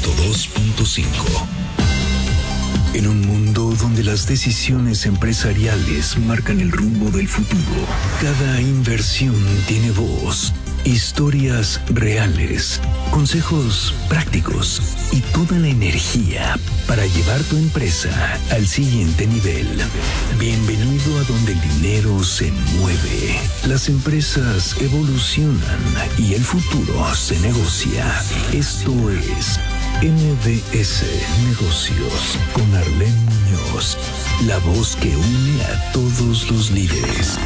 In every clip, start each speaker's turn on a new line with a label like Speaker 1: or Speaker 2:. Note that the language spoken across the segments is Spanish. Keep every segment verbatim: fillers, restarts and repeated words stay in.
Speaker 1: ciento dos punto cinco. En un mundo donde las decisiones empresariales marcan el rumbo del futuro, cada inversión tiene voz, historias reales, consejos prácticos y toda la energía para llevar tu empresa al siguiente nivel. Bienvenido a donde el dinero se mueve, las empresas evolucionan y el futuro se negocia. Esto es M B S Negocios con Arlene Muñoz, la voz que une a todos los líderes.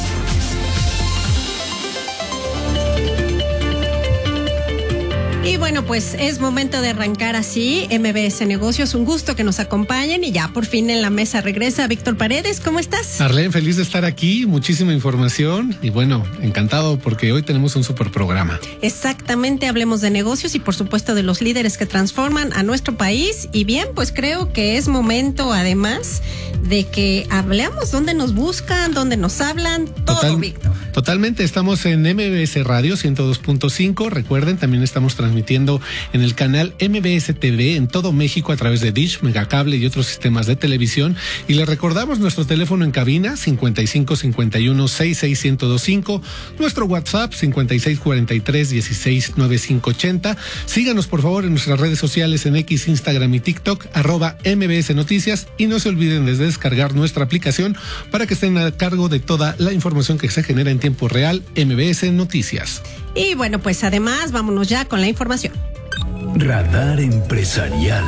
Speaker 2: Y bueno, pues es momento de arrancar así M B S Negocios. Un gusto que nos acompañen y ya por fin en la mesa regresa Víctor Paredes. ¿Cómo estás?
Speaker 3: Arlene, feliz de estar aquí, muchísima información y bueno, encantado porque hoy tenemos un super programa.
Speaker 2: Exactamente, hablemos de negocios y por supuesto de los líderes que transforman a nuestro país. Y bien, pues creo que es momento además de que hablemos dónde nos buscan, dónde nos hablan, todo, Total, Víctor.
Speaker 3: Totalmente, estamos en M B S Radio ciento dos punto cinco. Recuerden, también estamos transmitiendo en el canal M B S T V en todo México a través de Dish, Megacable y otros sistemas de televisión. Y les recordamos nuestro teléfono en cabina cincuenta y cinco cincuenta y uno sesenta y seis ciento veinticinco, nuestro WhatsApp cincuenta y seis cuarenta y tres dieciséis noventa y cinco ochenta. Síganos por favor en nuestras redes sociales en X, Instagram y TikTok, arroba M B S Noticias, y no se olviden de descargar nuestra aplicación para que estén a cargo de toda la información que se genera en tiempo real, M B S Noticias.
Speaker 2: Y bueno, pues además vámonos ya con la información.
Speaker 1: Radar Empresarial.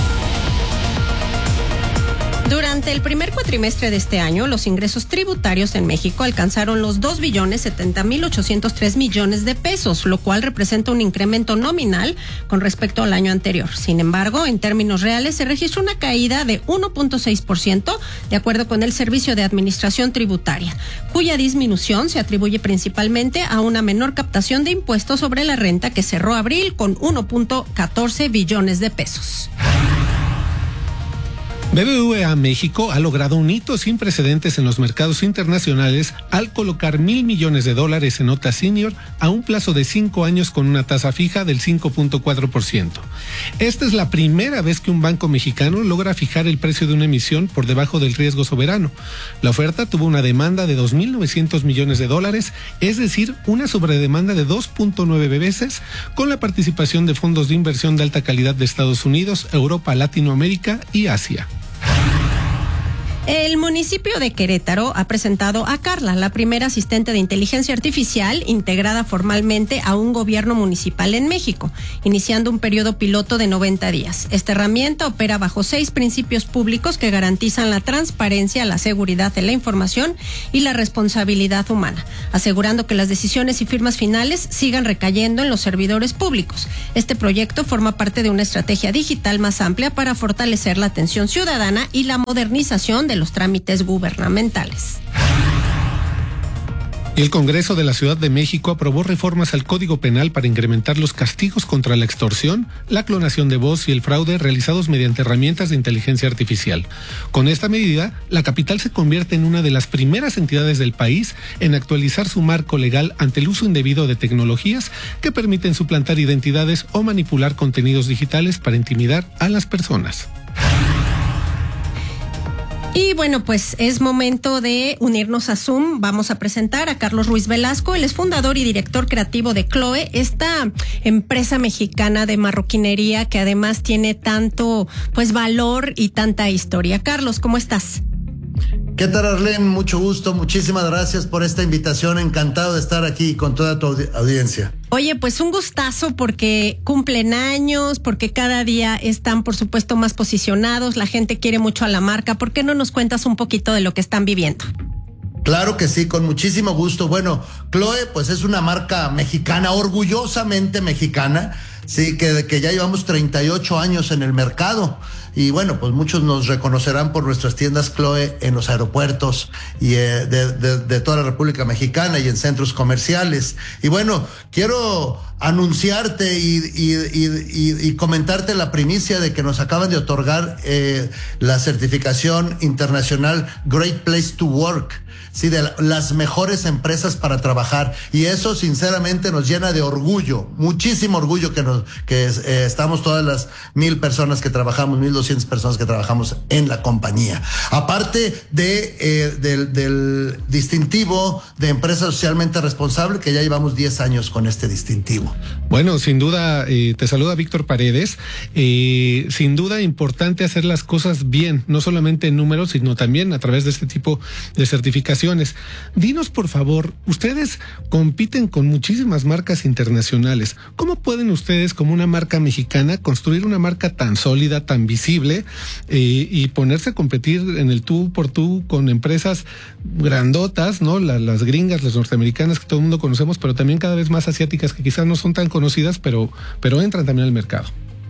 Speaker 2: Durante el primer cuatrimestre de este año, los ingresos tributarios en México alcanzaron los dos billones setenta mil ochocientos tres millones de pesos, lo cual representa un incremento nominal con respecto al año anterior. Sin embargo, en términos reales se registró una caída de uno punto seis por ciento, de acuerdo con el Servicio de Administración Tributaria, cuya disminución se atribuye principalmente a una menor captación de impuestos sobre la renta que cerró abril con uno punto catorce billones de pesos.
Speaker 3: B B V A México ha logrado un hito sin precedentes en los mercados internacionales al colocar mil millones de dólares en nota senior a un plazo de cinco años con una tasa fija del cinco punto cuatro por ciento. Esta es la primera vez que un banco mexicano logra fijar el precio de una emisión por debajo del riesgo soberano. La oferta tuvo una demanda de dos mil novecientos millones de dólares, es decir, una sobredemanda de dos punto nueve veces, con la participación de fondos de inversión de alta calidad de Estados Unidos, Europa, Latinoamérica y Asia.
Speaker 2: El municipio de Querétaro ha presentado a Carla, la primera asistente de inteligencia artificial integrada formalmente a un gobierno municipal en México, iniciando un periodo piloto de noventa días. Esta herramienta opera bajo seis principios públicos que garantizan la transparencia, la seguridad de la información y la responsabilidad humana, asegurando que las decisiones y firmas finales sigan recayendo en los servidores públicos. Este proyecto forma parte de una estrategia digital más amplia para fortalecer la atención ciudadana y la modernización de los trámites gubernamentales.
Speaker 3: El Congreso de la Ciudad de México aprobó reformas al Código Penal para incrementar los castigos contra la extorsión, la clonación de voz y el fraude realizados mediante herramientas de inteligencia artificial. Con esta medida, la capital se convierte en una de las primeras entidades del país en actualizar su marco legal ante el uso indebido de tecnologías que permiten suplantar identidades o manipular contenidos digitales para intimidar a las personas.
Speaker 2: Y bueno, pues es momento de unirnos a Zoom. Vamos a presentar a Carlos Ruiz Velasco. Él es fundador y director creativo de Chloe, esta empresa mexicana de marroquinería que además tiene tanto pues valor y tanta historia. Carlos, ¿cómo estás?
Speaker 4: ¿Qué tal, Arlene? Mucho gusto, muchísimas gracias por esta invitación, encantado de estar aquí con toda tu audi- audiencia.
Speaker 2: Oye, pues un gustazo porque cumplen años, porque cada día están, por supuesto, más posicionados, la gente quiere mucho a la marca. ¿Por qué no nos cuentas un poquito de lo que están viviendo?
Speaker 4: Claro que sí, con muchísimo gusto. Bueno, Chloe, pues es una marca mexicana, orgullosamente mexicana, sí, que, que ya llevamos treinta y ocho años en el mercado. Y bueno, pues muchos nos reconocerán por nuestras tiendas Chloe en los aeropuertos y eh, de, de, de toda la República Mexicana y en centros comerciales. Y bueno, quiero anunciarte y, y, y, y, y comentarte la primicia de que nos acaban de otorgar eh, la certificación internacional Great Place to Work. Sí, de la, las mejores empresas para trabajar, y eso sinceramente nos llena de orgullo, muchísimo orgullo que nos que eh, estamos todas las mil personas que trabajamos, mil doscientas personas que trabajamos en la compañía. Aparte de eh, del, del distintivo de empresa socialmente responsable, que ya llevamos diez años con este distintivo.
Speaker 3: Bueno, sin duda, eh, te saluda Víctor Paredes. Eh, sin duda importante hacer las cosas bien, no solamente en números, sino también a través de este tipo de certificación. Dinos, por favor, ustedes compiten con muchísimas marcas internacionales. ¿Cómo pueden ustedes, como una marca mexicana, construir una marca tan sólida, tan visible eh, y ponerse a competir en el tú por tú con empresas grandotas, ¿no? La, las gringas, las norteamericanas que todo el mundo conocemos, pero también cada vez más asiáticas que quizás no son tan conocidas, pero, pero entran también al mercado?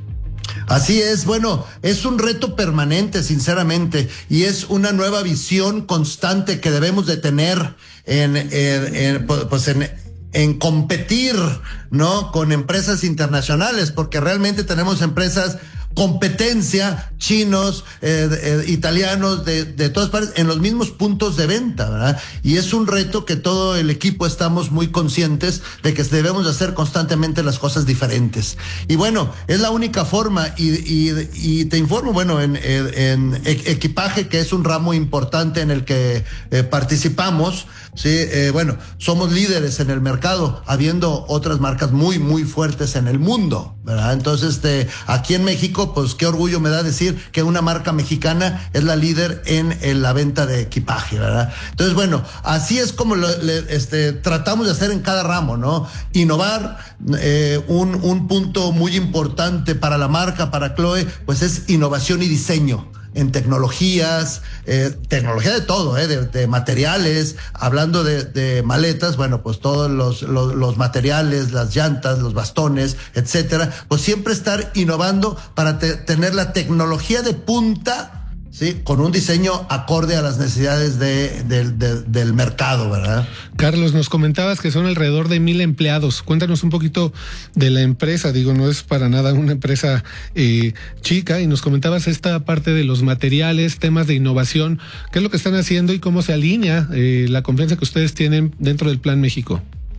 Speaker 4: Así es, bueno, es un reto permanente, sinceramente, y es una nueva visión constante que debemos de tener en, en, en pues en, en competir, ¿no? Con empresas internacionales, porque realmente tenemos empresas competencia, chinos, eh, eh, italianos, de, de todas partes, en los mismos puntos de venta, ¿verdad? Y es un reto que todo el equipo estamos muy conscientes de que debemos hacer constantemente las cosas diferentes. Y bueno, es la única forma, y, y, y te informo, bueno, en, en, en equipaje, que es un ramo importante en el que eh, participamos, sí, eh, bueno, somos líderes en el mercado, habiendo otras marcas muy, muy fuertes en el mundo, ¿verdad? Entonces, este, aquí en México, pues qué orgullo me da decir que una marca mexicana es la líder en, en la venta de equipaje, ¿verdad? Entonces, bueno, así es como lo, le, este, tratamos de hacer en cada ramo, ¿no? Innovar, eh, un, un punto muy importante para la marca, para Chloe, pues es innovación y diseño. En tecnologías, eh, tecnología de todo, eh, de, de materiales, hablando de, de maletas, bueno, pues todos los, los, los materiales, las llantas, los bastones, etcétera, pues siempre estar innovando para te, tener la tecnología de punta, sí, con un diseño acorde a las necesidades de, de, de, del mercado, ¿verdad?
Speaker 3: Carlos, nos comentabas que son alrededor de mil empleados. Cuéntanos un poquito de la empresa. Digo, no es para nada una empresa eh, chica, y nos comentabas esta parte de los materiales, temas de innovación. ¿Qué es lo que están haciendo y cómo se alinea eh, la confianza que ustedes tienen dentro del Plan México?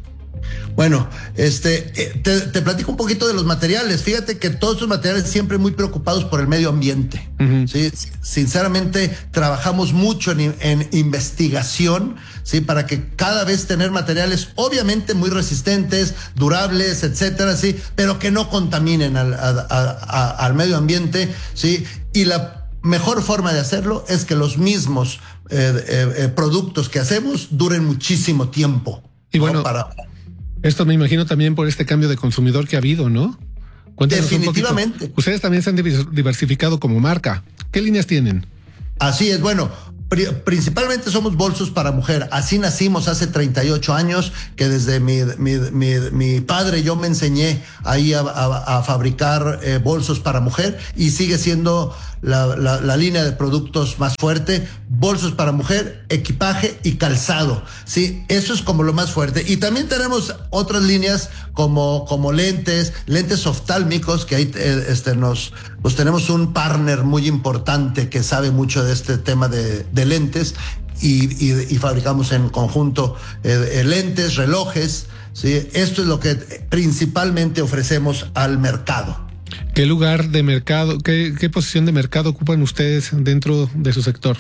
Speaker 4: Bueno, este, te, te platico un poquito de los materiales. Fíjate que todos estos materiales siempre muy preocupados por el medio ambiente. Uh-huh. ¿Sí? Sinceramente, trabajamos mucho en, en investigación, ¿sí? Para que cada vez tener materiales obviamente muy resistentes, durables, etcétera, ¿sí? Pero que no contaminen al, a, a, a, al medio ambiente, ¿sí? Y la mejor forma de hacerlo es que los mismos eh, eh, productos que hacemos duren muchísimo tiempo.
Speaker 3: Y bueno,
Speaker 4: ¿no? Para...
Speaker 3: esto me imagino también por este cambio de consumidor que ha habido, ¿no? Cuéntanos
Speaker 4: definitivamente.
Speaker 3: Ustedes también se han diversificado como marca. ¿Qué líneas tienen?
Speaker 4: Así es, bueno, pri- principalmente somos bolsos para mujer. Así nacimos hace treinta y ocho años, que desde mi, mi, mi, mi padre yo me enseñé ahí a, a, a fabricar eh, bolsos para mujer, y sigue siendo la, la, la línea de productos más fuerte. Bolsos para mujer, equipaje y calzado, sí, eso es como lo más fuerte. Y también tenemos otras líneas como, como lentes, lentes oftálmicos, que ahí eh, este, nos, pues tenemos un partner muy importante que sabe mucho de este tema de, de lentes, y, y, y fabricamos en conjunto eh, lentes, relojes, sí, esto es lo que principalmente ofrecemos al mercado.
Speaker 3: ¿Qué lugar de mercado, qué, qué posición de mercado ocupan ustedes dentro de su sector?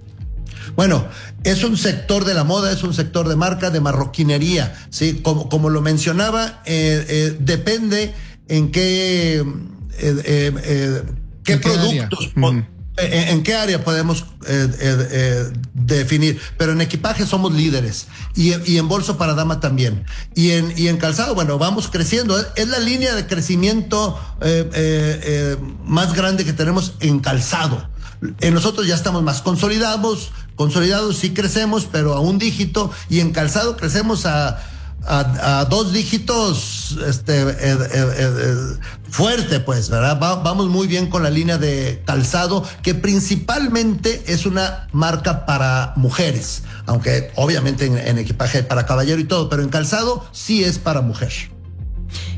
Speaker 4: Bueno, es un sector de la moda, es un sector de marca, de marroquinería, ¿sí? Como, como lo mencionaba, eh, eh, depende en qué, eh, eh, eh, qué, ¿En productos, qué mm. en, en qué área podemos eh, eh, eh, definir, pero en equipaje somos líderes, y, y en bolso para dama también, y en, y en calzado, bueno, vamos creciendo, es la línea de crecimiento eh, eh, eh, más grande que tenemos en calzado. En nosotros ya estamos más consolidados, consolidados sí crecemos, pero a un dígito, y en calzado crecemos a, a, a dos dígitos, este, eh, eh, eh, fuerte, pues, ¿verdad? Va, vamos muy bien con la línea de calzado, que principalmente es una marca para mujeres, aunque obviamente en, en equipaje para caballero y todo, pero en calzado sí es para mujer.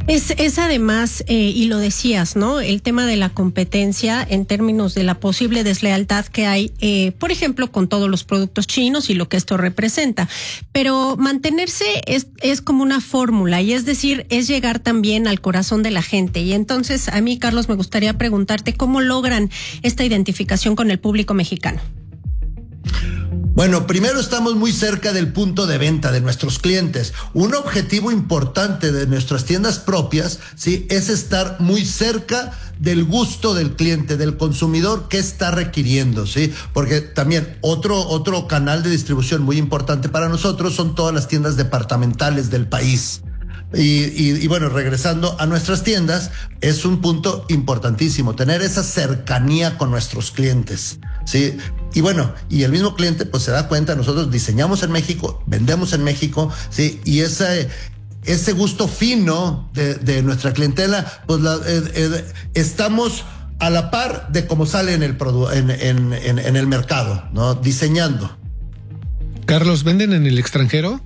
Speaker 2: Es, es además, eh, y lo decías, ¿no? El tema de la competencia en términos de la posible deslealtad que hay, eh, por ejemplo, con todos los productos chinos y lo que esto representa. Pero mantenerse es, es como una fórmula, y es decir, es llegar también al corazón de la gente. Y entonces, a mí, Carlos, me gustaría preguntarte cómo logran esta identificación con el público mexicano.
Speaker 4: Bueno, primero estamos muy cerca del punto de venta de nuestros clientes. Un objetivo importante de nuestras tiendas propias, sí, es estar muy cerca del gusto del cliente, del consumidor que está requiriendo, sí, porque también otro otro canal de distribución muy importante para nosotros son todas las tiendas departamentales del país. Y, y, y bueno, regresando a nuestras tiendas, es un punto importantísimo, tener esa cercanía con nuestros clientes, ¿sí? Y bueno, y el mismo cliente pues se da cuenta, nosotros diseñamos en México, vendemos en México, ¿sí? Y ese, ese gusto fino de, de nuestra clientela, pues la, eh, eh, estamos a la par de cómo sale en el, produ- en, en, en, en el mercado, ¿no? Diseñando.
Speaker 3: Carlos, ¿venden en el extranjero?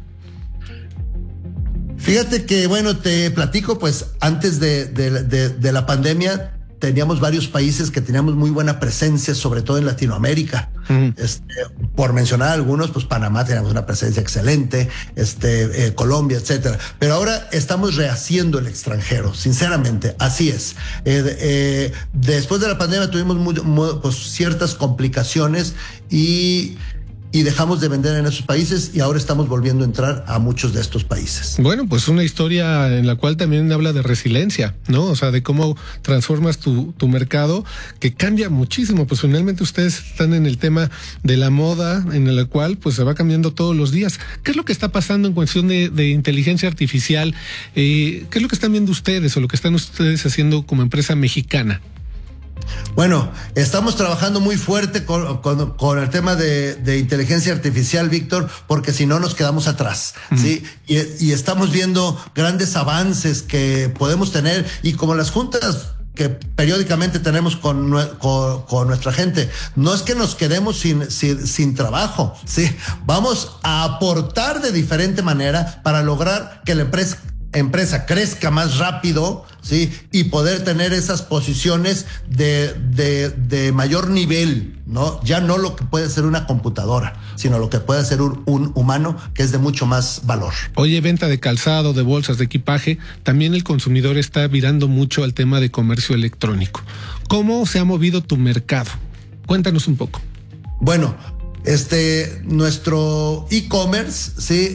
Speaker 4: Fíjate que, bueno, te platico, pues antes de, de, de, de la pandemia teníamos varios países que teníamos muy buena presencia, sobre todo en Latinoamérica. Uh-huh. Este, por mencionar algunos, pues Panamá teníamos una presencia excelente, este, eh, Colombia, etcétera. Pero ahora estamos rehaciendo el extranjero, sinceramente, así es. Eh, eh, después de la pandemia tuvimos muy, muy, pues, ciertas complicaciones y... y dejamos de vender en esos países y ahora estamos volviendo a entrar a muchos de estos países.
Speaker 3: Bueno, pues una historia en la cual también habla de resiliencia, ¿no? O sea, de cómo transformas tu, tu mercado, que cambia muchísimo. Pues finalmente ustedes están en el tema de la moda, en el cual pues se va cambiando todos los días. ¿Qué es lo que está pasando en cuestión de, de inteligencia artificial? Eh, ¿Qué es lo que están viendo ustedes o lo que están ustedes haciendo como empresa mexicana?
Speaker 4: Bueno, estamos trabajando muy fuerte con, con, con el tema de, de inteligencia artificial, Víctor, porque si no nos quedamos atrás, uh-huh. ¿sí? Y, y estamos viendo grandes avances que podemos tener, y como las juntas que periódicamente tenemos con, con, con nuestra gente, no es que nos quedemos sin, sin, sin trabajo, ¿sí? Vamos a aportar de diferente manera para lograr que la empresa empresa crezca más rápido, ¿sí? Y poder tener esas posiciones de, de, de mayor nivel, ¿no? Ya no lo que puede ser una computadora, sino lo que puede ser un, un humano, que es de mucho más valor.
Speaker 3: Oye, venta de calzado, de bolsas, de equipaje, también el consumidor está virando mucho al tema de comercio electrónico. ¿Cómo se ha movido tu mercado? Cuéntanos un poco.
Speaker 4: Bueno, este, nuestro e-commerce, ¿sí?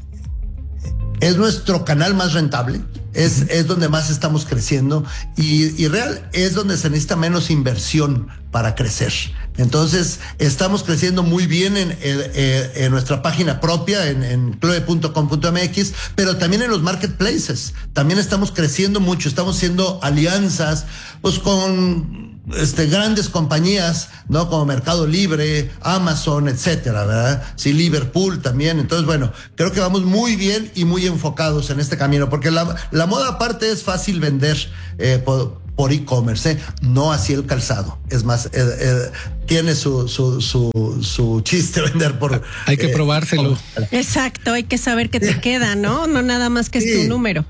Speaker 4: Es nuestro canal más rentable, es, es donde más estamos creciendo y, y real es donde se necesita menos inversión para crecer. Entonces, estamos creciendo muy bien en, en, en nuestra página propia, en, en chloe punto com punto m x, pero también en los marketplaces. También estamos creciendo mucho, estamos haciendo alianzas, pues con este, grandes compañías, ¿no? Como Mercado Libre, Amazon, etcétera, ¿verdad? Sí, Liverpool también. Entonces, bueno, creo que vamos muy bien y muy enfocados en este camino, porque la, la moda aparte es fácil vender eh, por, por e-commerce, ¿eh? No así el calzado. Es más, eh, eh, tiene su, su, su, su chiste vender por...
Speaker 3: Hay que eh, probárselo.
Speaker 2: Por... Exacto, hay que saber que te queda, ¿no? No nada más que sí. Es tu número.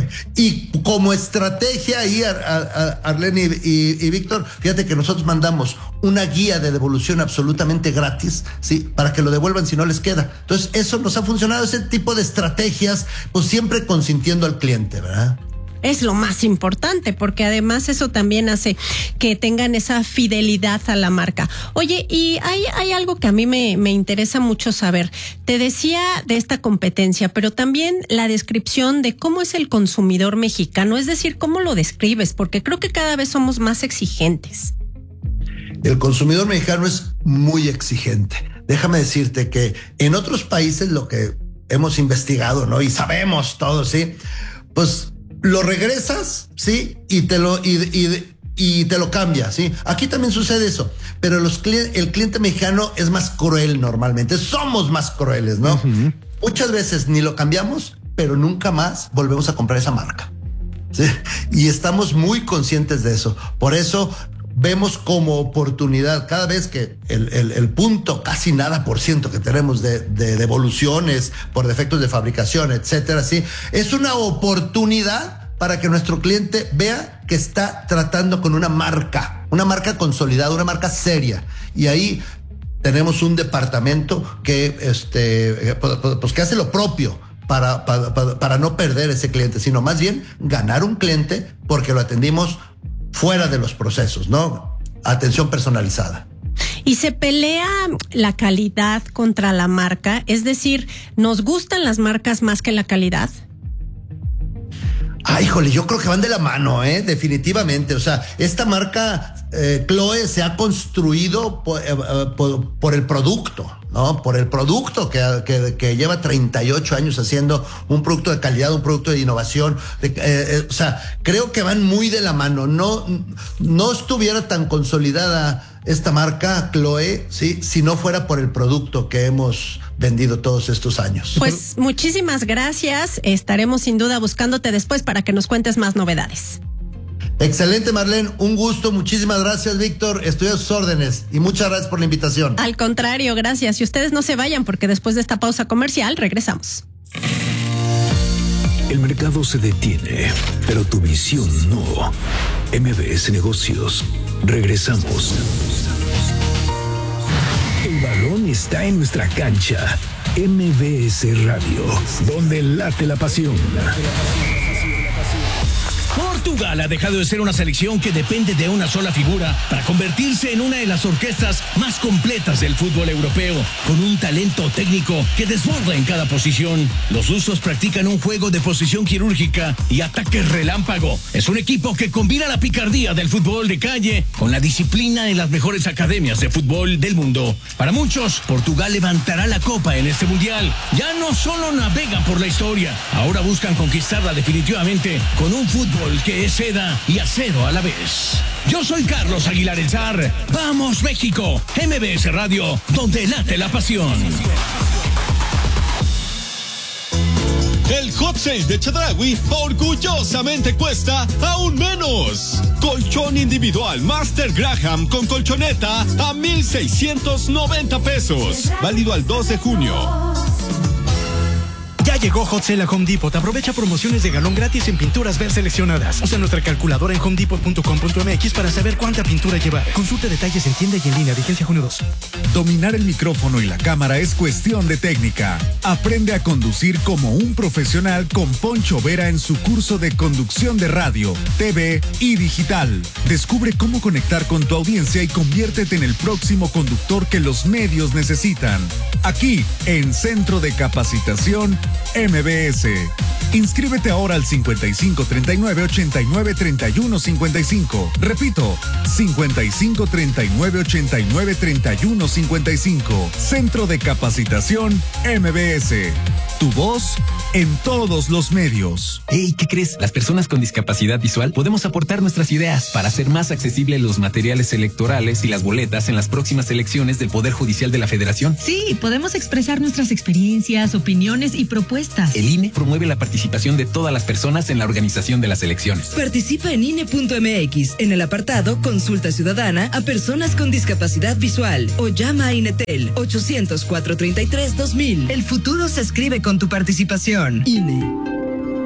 Speaker 4: Y como estrategia ahí, Ar, Ar, Arlene y, y, y Víctor, fíjate que nosotros mandamos una guía de devolución absolutamente gratis, ¿sí? Para que lo devuelvan si no les queda. Entonces, eso nos ha funcionado, ese tipo de estrategias, pues siempre consintiendo al cliente, ¿verdad?
Speaker 2: Es lo más importante, porque además eso también hace que tengan esa fidelidad a la marca. Oye, y hay, hay algo que a mí me, me interesa mucho saber. Te decía de esta competencia, pero también la descripción de cómo es el consumidor mexicano, es decir, cómo lo describes, porque creo que cada vez somos más exigentes.
Speaker 4: El consumidor mexicano es muy exigente. Déjame decirte que en otros países lo que hemos investigado, ¿no? Y sabemos todo, ¿sí? Pues lo regresas, ¿sí? Y te lo, y, y, y te lo cambia, ¿sí? Aquí también sucede eso, pero los el cliente mexicano es más cruel normalmente, somos más crueles, ¿no? Uh-huh. Muchas veces ni lo cambiamos, pero nunca más volvemos a comprar esa marca, ¿sí? Y estamos muy conscientes de eso, por eso vemos como oportunidad cada vez que el, el, el punto, casi nada por ciento que tenemos de, de devoluciones por defectos de fabricación, etcétera, sí, es una oportunidad para que nuestro cliente vea que está tratando con una marca, una marca consolidada, una marca seria. Y ahí tenemos un departamento que, este, pues, que hace lo propio para, para, para no perder ese cliente, sino más bien ganar un cliente porque lo atendimos fuera de los procesos, ¿no? Atención personalizada.
Speaker 2: Y se pelea la calidad contra la marca, es decir, ¿nos gustan las marcas más que la calidad?
Speaker 4: Ah, híjole, yo creo que van de la mano, ¿eh? Definitivamente. O sea, esta marca eh, Chloe se ha construido por, eh, por, por el producto, ¿no? Por el producto que, que, que lleva treinta y ocho años haciendo un producto de calidad, un producto de innovación. De, eh, eh, o sea, creo que van muy de la mano. No, no estuviera tan consolidada esta marca Chloe, sí, si no fuera por el producto que hemos vendido todos estos años.
Speaker 2: Pues muchísimas gracias. Estaremos sin duda buscándote después para que nos cuentes más novedades.
Speaker 4: Excelente, Marlene. Un gusto. Muchísimas gracias, Víctor. Estoy a sus órdenes y muchas gracias por la invitación.
Speaker 2: Al contrario, gracias. Y ustedes no se vayan porque después de esta pausa comercial regresamos.
Speaker 1: El mercado se detiene, pero tu visión no. M B S Negocios. Regresamos. El balón está en nuestra cancha. M B S Radio, donde late la pasión.
Speaker 5: Portugal ha dejado de ser una selección que depende de una sola figura para convertirse en una de las orquestas más completas del fútbol europeo, con un talento técnico que desborda en cada posición. Los lusos practican un juego de posición quirúrgica y ataque relámpago. Es un equipo que combina la picardía del fútbol de calle con la disciplina de las mejores academias de fútbol del mundo. Para muchos, Portugal levantará la copa en este mundial. Ya no solo navegan por la historia, ahora buscan conquistarla definitivamente con un fútbol que es seda y acero a la vez. Yo soy Carlos Aguilar El Zar. ¡Vamos, México! M B S Radio, donde late la pasión.
Speaker 6: El hot sale de Chedraui orgullosamente cuesta aún menos. Colchón individual Master Graham con colchoneta a mil seiscientos noventa pesos. Válido al dos de junio.
Speaker 7: Ya llegó Hot Sale a Home Depot. Aprovecha promociones de galón gratis en pinturas ver seleccionadas. Usa nuestra calculadora en home depot punto com punto m x para saber cuánta pintura llevar. Consulta detalles en tienda y en línea. Vigencia junio dos.
Speaker 8: Dominar el micrófono y la cámara es cuestión de técnica. Aprende a conducir como un profesional con Poncho Vera en su curso de conducción de radio, T V y digital. Descubre cómo conectar con tu audiencia y conviértete en el próximo conductor que los medios necesitan. Aquí, en Centro de Capacitación M B S. Inscríbete ahora al cincuenta y cinco treinta y nueve ochenta y nueve treinta y uno cincuenta y cinco. Repito, cincuenta y cinco treinta y nueve ochenta y nueve treinta y uno cincuenta y cinco. Centro de Capacitación M B S. Tu voz en todos los medios.
Speaker 9: Hey, ¿qué crees? Las personas con discapacidad visual podemos aportar nuestras ideas para hacer más accesibles los materiales electorales y las boletas en las próximas elecciones del Poder Judicial de la Federación.
Speaker 10: Sí, podemos expresar nuestras experiencias, opiniones y propuestas.
Speaker 9: El I N E promueve la participación de todas las personas en la organización de las elecciones.
Speaker 11: Participa en I N E punto M X en el apartado Consulta Ciudadana a personas con discapacidad visual o llama a INETEL ochocientos cuatro treinta y tres dos mil. El futuro se escribe con tu participación. I N E.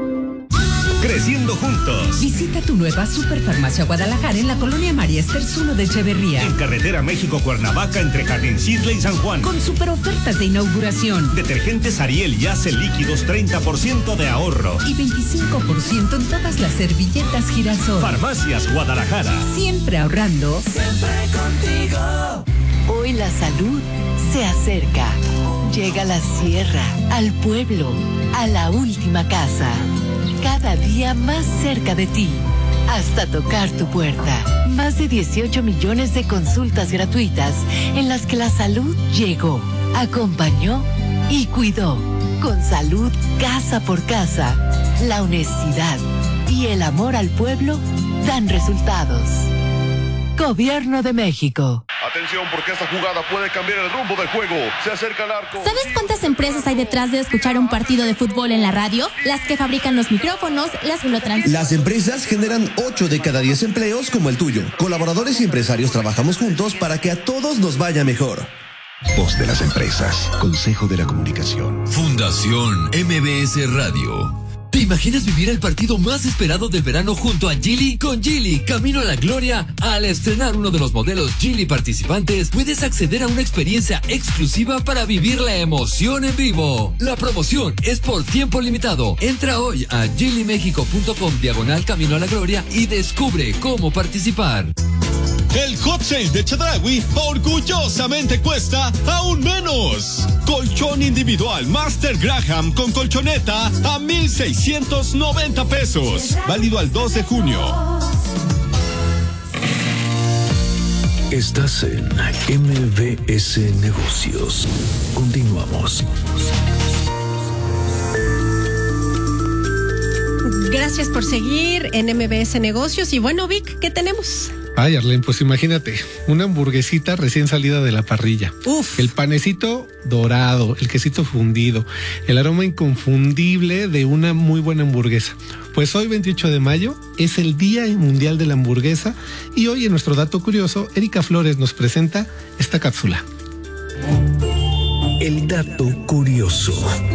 Speaker 12: Creciendo juntos.
Speaker 13: Visita tu nueva Superfarmacia Guadalajara en la colonia María Esters uno de Echeverría.
Speaker 12: En carretera México-Cuernavaca entre Jardincitle y San Juan.
Speaker 13: Con super ofertas de inauguración.
Speaker 12: Detergentes Ariel y Ace líquidos treinta por ciento de ahorro.
Speaker 13: Y veinticinco por ciento en todas las servilletas Girasol.
Speaker 12: Farmacias Guadalajara.
Speaker 13: Siempre ahorrando.
Speaker 14: Siempre contigo. Hoy la salud se acerca. Llega a la sierra, al pueblo, a la última casa. Cada día más cerca de ti, hasta tocar tu puerta. Más de dieciocho millones de consultas gratuitas en las que la salud llegó, acompañó y cuidó. Con salud casa por casa, la honestidad y el amor al pueblo dan resultados. Gobierno de México.
Speaker 15: Atención, porque esta jugada puede cambiar el rumbo del juego. Se acerca el arco.
Speaker 16: ¿Sabes cuántas empresas hay detrás de escuchar un partido de fútbol en la radio? Las que fabrican los micrófonos, las que lo transmiten.
Speaker 17: Las empresas generan ocho de cada diez empleos como el tuyo. Colaboradores y empresarios trabajamos juntos para que a todos nos vaya mejor.
Speaker 1: Voz de las empresas. Consejo de la Comunicación.
Speaker 18: Fundación M B S Radio. ¿Te imaginas vivir el partido más esperado del verano junto a Geely? Con Geely, camino a la gloria. Al estrenar uno de los modelos Geely participantes, puedes acceder a una experiencia exclusiva para vivir la emoción en vivo. La promoción es por tiempo limitado. Entra hoy a geely mexico punto com diagonal camino a la gloria y descubre cómo participar.
Speaker 6: El hot sale de Chedraui orgullosamente cuesta aún menos. Colchón individual Master Graham con colchoneta a mil seiscientos noventa pesos. Válido al dos de junio.
Speaker 1: Estás en M B S Negocios. Continuamos.
Speaker 2: Gracias por seguir en M B S Negocios. Y bueno, Vic, ¿qué tenemos?
Speaker 3: Ay, Arlene, pues imagínate, una hamburguesita recién salida de la parrilla.
Speaker 2: Uf.
Speaker 3: El panecito dorado, el quesito fundido, el aroma inconfundible de una muy buena hamburguesa. Pues hoy, veintiocho de mayo, es el Día Mundial de la Hamburguesa y hoy en nuestro dato curioso, Erika Flores nos presenta esta cápsula.
Speaker 1: El dato curioso.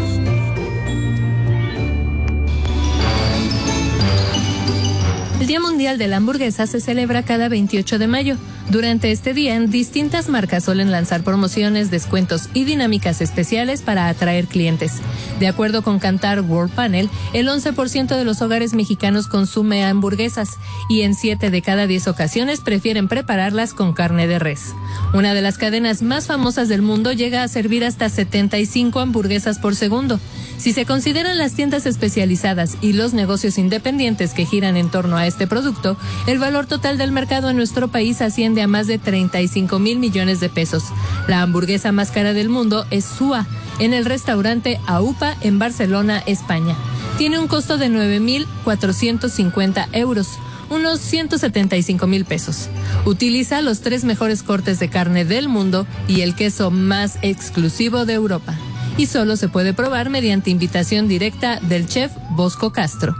Speaker 19: El Día Mundial de la Hamburguesa se celebra cada veintiocho de mayo. Durante este día, distintas marcas suelen lanzar promociones, descuentos y dinámicas especiales para atraer clientes. De acuerdo con Kantar World Panel, el once por ciento de los hogares mexicanos consume hamburguesas y en siete de cada diez ocasiones prefieren prepararlas con carne de res. Una de las cadenas más famosas del mundo llega a servir hasta setenta y cinco hamburguesas por segundo. Si se consideran las tiendas especializadas y los negocios independientes que giran en torno a este producto, el valor total del mercado en nuestro país asciende a más de treinta y cinco mil millones de pesos. La hamburguesa más cara del mundo es Sua, en el restaurante Aupa en Barcelona, España. Tiene un costo de nueve mil cuatrocientos cincuenta euros, unos ciento setenta y cinco mil pesos. Utiliza los tres mejores cortes de carne del mundo y el queso más exclusivo de Europa. Y solo se puede probar mediante invitación directa del chef Bosco Castro.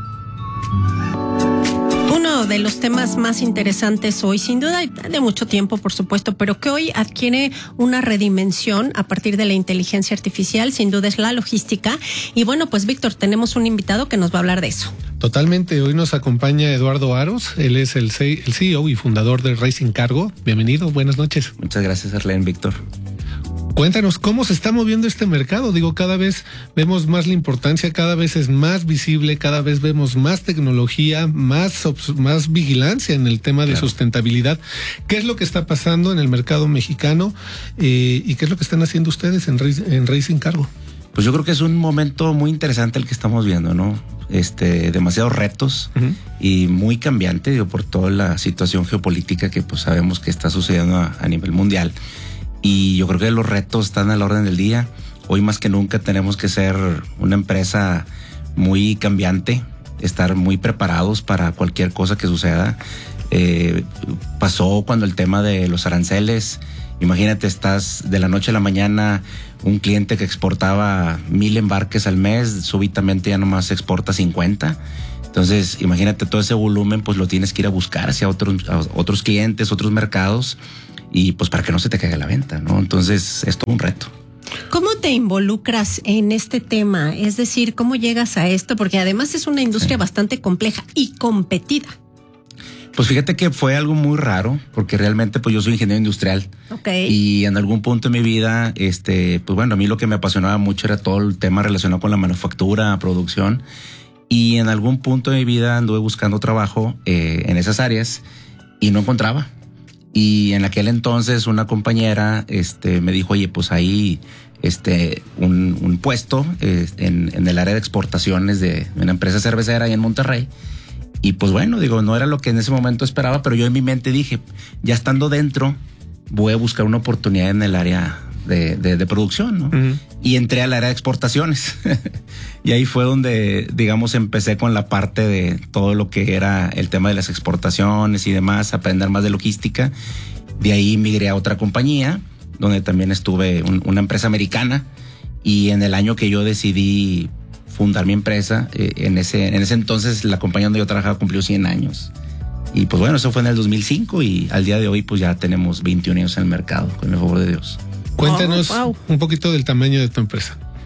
Speaker 2: Uno de los temas más interesantes hoy, sin duda, de mucho tiempo, por supuesto, pero que hoy adquiere una redimensión a partir de la inteligencia artificial, sin duda es la logística. Y bueno, pues Víctor, tenemos un invitado que nos va a hablar de eso.
Speaker 3: Totalmente, hoy nos acompaña Eduardo Aros, él es el C E O y fundador de Racing Cargo. Bienvenido, buenas noches.
Speaker 20: Muchas gracias, Arlene, Víctor.
Speaker 3: Cuéntanos cómo se está moviendo este mercado. Digo, cada vez vemos más la importancia, cada vez es más visible, cada vez vemos más tecnología, más, más vigilancia en el tema de claro. sustentabilidad. ¿Qué es lo que está pasando en el mercado mexicano eh, y qué es lo que están haciendo ustedes en, en Racing Cargo?
Speaker 20: Pues yo creo que es un momento muy interesante el que estamos viendo, ¿no? Este, demasiados retos uh-huh. y muy cambiante, digo, por toda la situación geopolítica que pues sabemos que está sucediendo a, a nivel mundial. Y yo creo que los retos están a la orden del día. Hoy más que nunca tenemos que ser una empresa muy cambiante, estar muy preparados para cualquier cosa que suceda. Eh, pasó cuando el tema de los aranceles. Imagínate, estás de la noche a la mañana, un cliente que exportaba mil embarques al mes, súbitamente ya nomás exporta cincuenta. Entonces, imagínate todo ese volumen, pues lo tienes que ir a buscar hacia otros, a otros clientes, otros mercados. Y pues para que no se te caiga la venta, ¿no? Entonces es todo un reto.
Speaker 2: ¿Cómo te involucras en este tema? Es decir, ¿cómo llegas a esto? Porque además es una industria sí. bastante compleja y competida.
Speaker 20: Pues fíjate que fue algo muy raro, porque realmente pues yo soy ingeniero industrial.
Speaker 2: Okay.
Speaker 20: Y en algún punto de mi vida, este, pues bueno, a mí lo que me apasionaba mucho era todo el tema relacionado con la manufactura, producción. Y en algún punto de mi vida anduve buscando trabajo eh, en esas áreas y no encontraba. Y en aquel entonces una compañera este, me dijo, oye, pues ahí este, un, un puesto eh, en, en el área de exportaciones de una empresa cervecera ahí en Monterrey. Y pues bueno, digo, no era lo que en ese momento esperaba, pero yo en mi mente dije, ya estando dentro, voy a buscar una oportunidad en el área de, de, de producción, ¿no? Uh-huh. Y entré al área de exportaciones. Y ahí fue donde, digamos, empecé con la parte de todo lo que era el tema de las exportaciones y demás, aprender más de logística. De ahí migré a otra compañía, donde también estuve un, una empresa americana. Y en el año que yo decidí fundar mi empresa, eh, en ese en ese entonces la compañía donde yo trabajaba cumplió cien años. Y pues bueno, eso fue en el dos mil cinco y al día de hoy pues ya tenemos veintiún años en el mercado, con el favor de Dios.
Speaker 3: Cuéntanos oh, wow. un poquito del tamaño de tu empresa.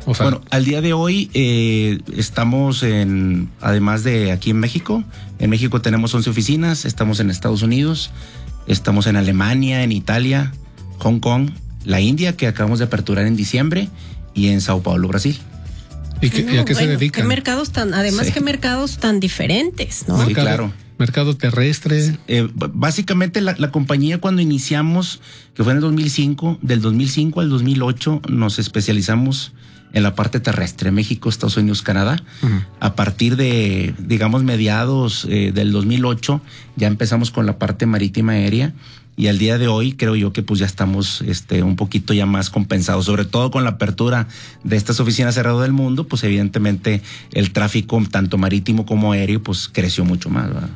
Speaker 3: O sea,
Speaker 20: bueno, al día de hoy eh, estamos en, además de aquí en México, en México tenemos once oficinas, estamos en Estados Unidos, estamos en Alemania, en Italia, Hong Kong, la India, que acabamos de aperturar en diciembre, y en Sao Paulo, Brasil.
Speaker 3: ¿Y, qué,
Speaker 2: no,
Speaker 3: ¿y a qué
Speaker 2: bueno,
Speaker 3: se dedican?
Speaker 2: ¿Qué mercados tan, además,
Speaker 20: Sí.
Speaker 2: qué mercados tan diferentes, ¿no?
Speaker 20: Sí,
Speaker 3: Mercado,
Speaker 20: claro.
Speaker 3: Mercado terrestre.
Speaker 20: Eh, básicamente la, la compañía cuando iniciamos, que fue en el dos mil cinco, del dos mil cinco al dos mil ocho nos especializamos en la parte terrestre, México, Estados Unidos, Canadá. Uh-huh. A partir de, digamos, mediados eh, del dos mil ocho, ya empezamos con la parte marítima aérea. Y al día de hoy creo yo que pues ya estamos este, un poquito ya más compensados, sobre todo con la apertura de estas oficinas alrededor del mundo, pues evidentemente el tráfico tanto marítimo como aéreo pues creció mucho más, ¿verdad?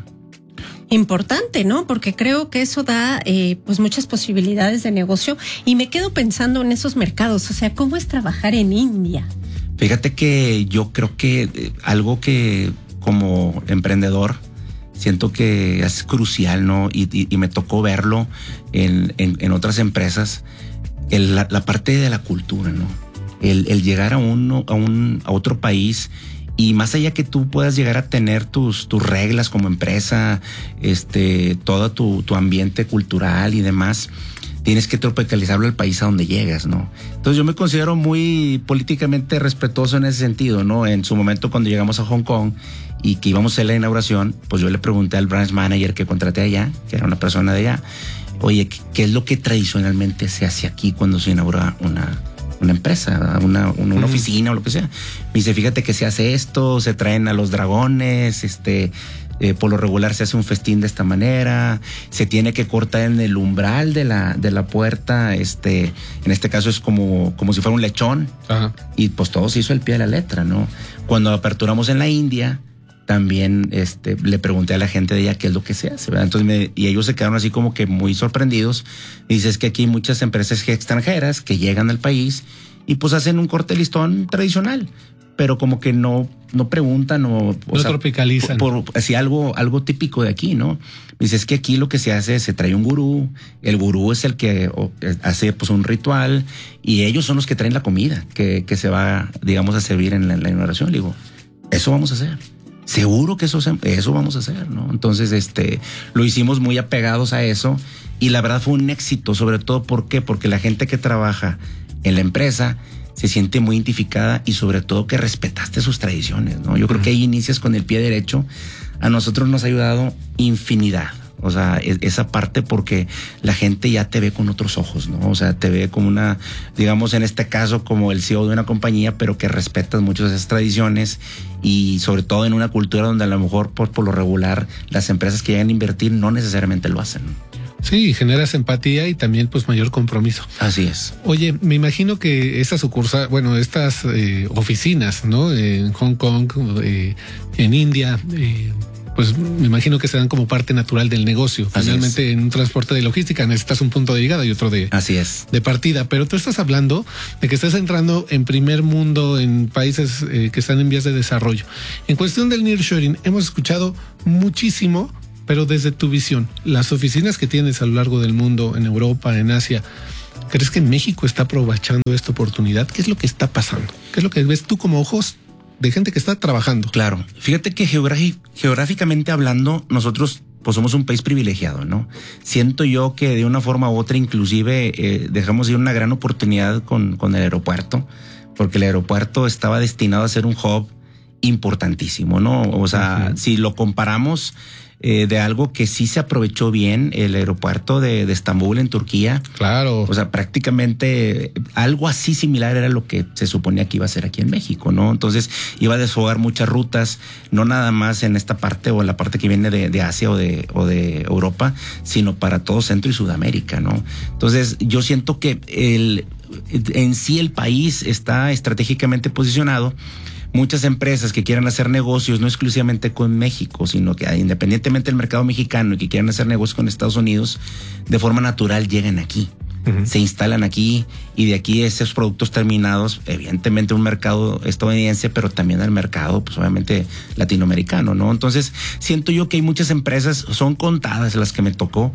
Speaker 2: Importante, ¿no? Porque creo que eso da eh, pues muchas posibilidades de negocio y me quedo pensando en esos mercados, o sea, ¿cómo es trabajar en India?
Speaker 20: Fíjate que yo creo que eh, algo que como emprendedor siento que es crucial, ¿no? Y, y, y me tocó verlo en, en, en otras empresas, el, la, la parte de la cultura, ¿no? El, el llegar a, uno, a, un, a otro país y más allá que tú puedas llegar a tener tus, tus reglas como empresa, este, todo tu, tu ambiente cultural y demás, tienes que tropicalizarlo al país a donde llegas, ¿no? Entonces yo me considero muy políticamente respetuoso en ese sentido, ¿no? En su momento cuando llegamos a Hong Kong y que íbamos a hacer la inauguración, pues yo le pregunté al branch manager que contraté allá, que era una persona de allá, oye, ¿qué es lo que tradicionalmente se hace aquí cuando se inaugura una, una empresa, una, una, una oficina o lo que sea? Me dice, fíjate que se hace esto, se traen a los dragones, este... Eh, por lo regular se hace un festín de esta manera, se tiene que cortar en el umbral de la, de la puerta, este, en este caso es como, como si fuera un lechón. Ajá. Y pues todo se hizo al pie de la letra, ¿no? Cuando aperturamos en la India, también este, le pregunté a la gente de ella qué es lo que se hace, ¿verdad? Entonces me, y ellos se quedaron así como que muy sorprendidos. Y dices que aquí hay muchas empresas extranjeras que llegan al país y pues hacen un corte listón tradicional, pero como que no, no preguntan o, o
Speaker 3: no
Speaker 20: sea,
Speaker 3: tropicalizan.
Speaker 20: Por, por así algo, algo típico de aquí, ¿no? Dices que aquí lo que se hace es se trae un gurú, el gurú es el que o, hace pues un ritual y ellos son los que traen la comida que, que se va, digamos, a servir en la, en la inauguración. Le digo, eso vamos a hacer. Seguro que eso, eso vamos a hacer, ¿no? Entonces, este, lo hicimos muy apegados a eso y la verdad fue un éxito, sobre todo, ¿por qué? Porque la gente que trabaja en la empresa se siente muy identificada y sobre todo que respetaste sus tradiciones, ¿no? Yo creo que ahí inicias con el pie derecho. A nosotros nos ha ayudado infinidad. O sea, esa parte porque la gente ya te ve con otros ojos, ¿no? O sea, te ve como una, digamos en este caso, como el C E O de una compañía, pero que respetas mucho esas tradiciones y sobre todo en una cultura donde a lo mejor por, por lo regular las empresas que llegan a invertir no necesariamente lo hacen, ¿no?
Speaker 3: Sí, generas empatía y también pues mayor compromiso.
Speaker 20: Así es.
Speaker 3: Oye, me imagino que esta sucursal, bueno, estas eh, oficinas, ¿no? En Hong Kong, eh, en India, eh, pues me imagino que se dan como parte natural del negocio.
Speaker 20: Así
Speaker 3: Finalmente
Speaker 20: es.
Speaker 3: En un transporte de logística necesitas un punto de llegada y otro de,
Speaker 20: Así es.
Speaker 3: de partida. Pero tú estás hablando de que estás entrando en primer mundo, en países eh, que están en vías de desarrollo. En cuestión del nearshoring, hemos escuchado muchísimo, pero desde tu visión, las oficinas que tienes a lo largo del mundo, en Europa, en Asia, ¿crees que México está aprovechando esta oportunidad? ¿Qué es lo que está pasando? ¿Qué es lo que ves tú como ojos de gente que está trabajando?
Speaker 20: Claro. Fíjate que geográficamente hablando, nosotros pues somos un país privilegiado, ¿no? Siento yo que de una forma u otra, inclusive, eh, dejamos ir una gran oportunidad con, con el aeropuerto, porque el aeropuerto estaba destinado a ser un hub importantísimo, ¿no? O sea, uh-huh. si lo comparamos eh, de algo que sí se aprovechó bien, el aeropuerto de, de Estambul en Turquía.
Speaker 3: Claro.
Speaker 20: O sea, prácticamente algo así similar era lo que se suponía que iba a ser aquí en México, ¿no? Entonces iba a desfogar muchas rutas, no nada más en esta parte o en la parte que viene de, de Asia o de, o de Europa, sino para todo Centro y Sudamérica, ¿no? Entonces yo siento que el, en sí el país está estratégicamente posicionado. Muchas empresas que quieran hacer negocios no exclusivamente con México, sino que independientemente del mercado mexicano y que quieran hacer negocios con Estados Unidos, de forma natural llegan aquí, uh-huh. se instalan aquí y de aquí esos productos terminados, evidentemente un mercado estadounidense, pero también el mercado, pues obviamente latinoamericano, ¿no? Entonces siento yo que hay muchas empresas, son contadas las que me tocó,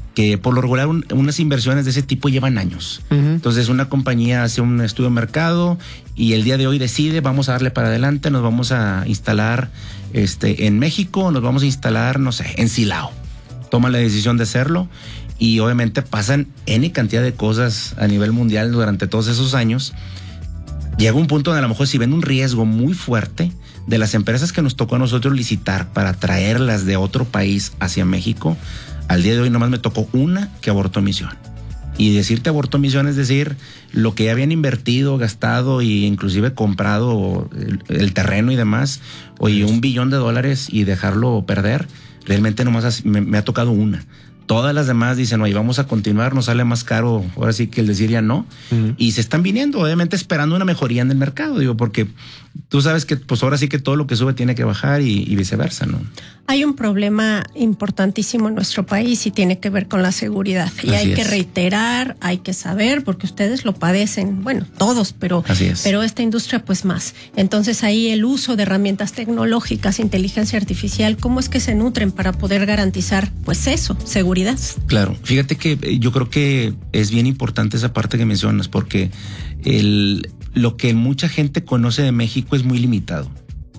Speaker 20: que por lo regular un, unas inversiones de ese tipo llevan años. Uh-huh. Entonces una compañía hace un estudio de mercado y el día de hoy decide, vamos a darle para adelante, nos vamos a instalar este, en México, nos vamos a instalar, no sé, en Silao. Toma la decisión de hacerlo y obviamente pasan N cantidad de cosas a nivel mundial durante todos esos años. Llega un punto donde a lo mejor si ven un riesgo muy fuerte de las empresas que nos tocó a nosotros licitar para traerlas de otro país hacia México, al día de hoy nomás me tocó una que abortó misión. Y decirte abortó misión es decir, lo que ya habían invertido, gastado e inclusive comprado el, el terreno y demás, oye, un billón de dólares y dejarlo perder, realmente nomás me, me ha tocado una. Todas las demás dicen, oye, vamos a continuar, nos sale más caro, ahora sí que el decir ya no. Uh-huh. Y se están viniendo, obviamente esperando una mejoría en el mercado, digo, porque tú sabes que pues ahora sí que todo lo que sube tiene que bajar y, y viceversa, ¿no?
Speaker 2: Hay un problema importantísimo en nuestro país y tiene que ver con la seguridad. Y Así hay es. que reiterar, hay que saber, porque ustedes lo padecen, bueno, todos, pero, pero esta industria pues más. Entonces ahí el uso de herramientas tecnológicas, inteligencia artificial, ¿cómo es que se nutren para poder garantizar pues eso, seguridad?
Speaker 20: Claro, fíjate que yo creo que es bien importante esa parte que mencionas, porque el, lo que mucha gente conoce de México es muy limitado.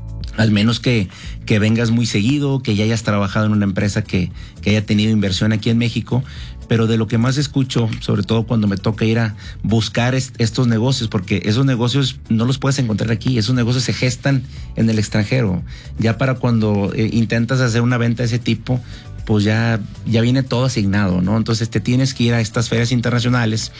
Speaker 20: Al menos que, que vengas muy seguido, que ya hayas trabajado en una empresa que, que haya tenido inversión aquí en México, pero de lo que más escucho, sobre todo cuando me toca ir a buscar est- estos negocios, porque esos negocios no los puedes encontrar aquí, esos negocios se gestan en el extranjero. Ya para cuando eh, intentas hacer una venta de ese tipo, pues ya, ya viene todo asignado, ¿no? Entonces te tienes que ir a estas ferias internacionales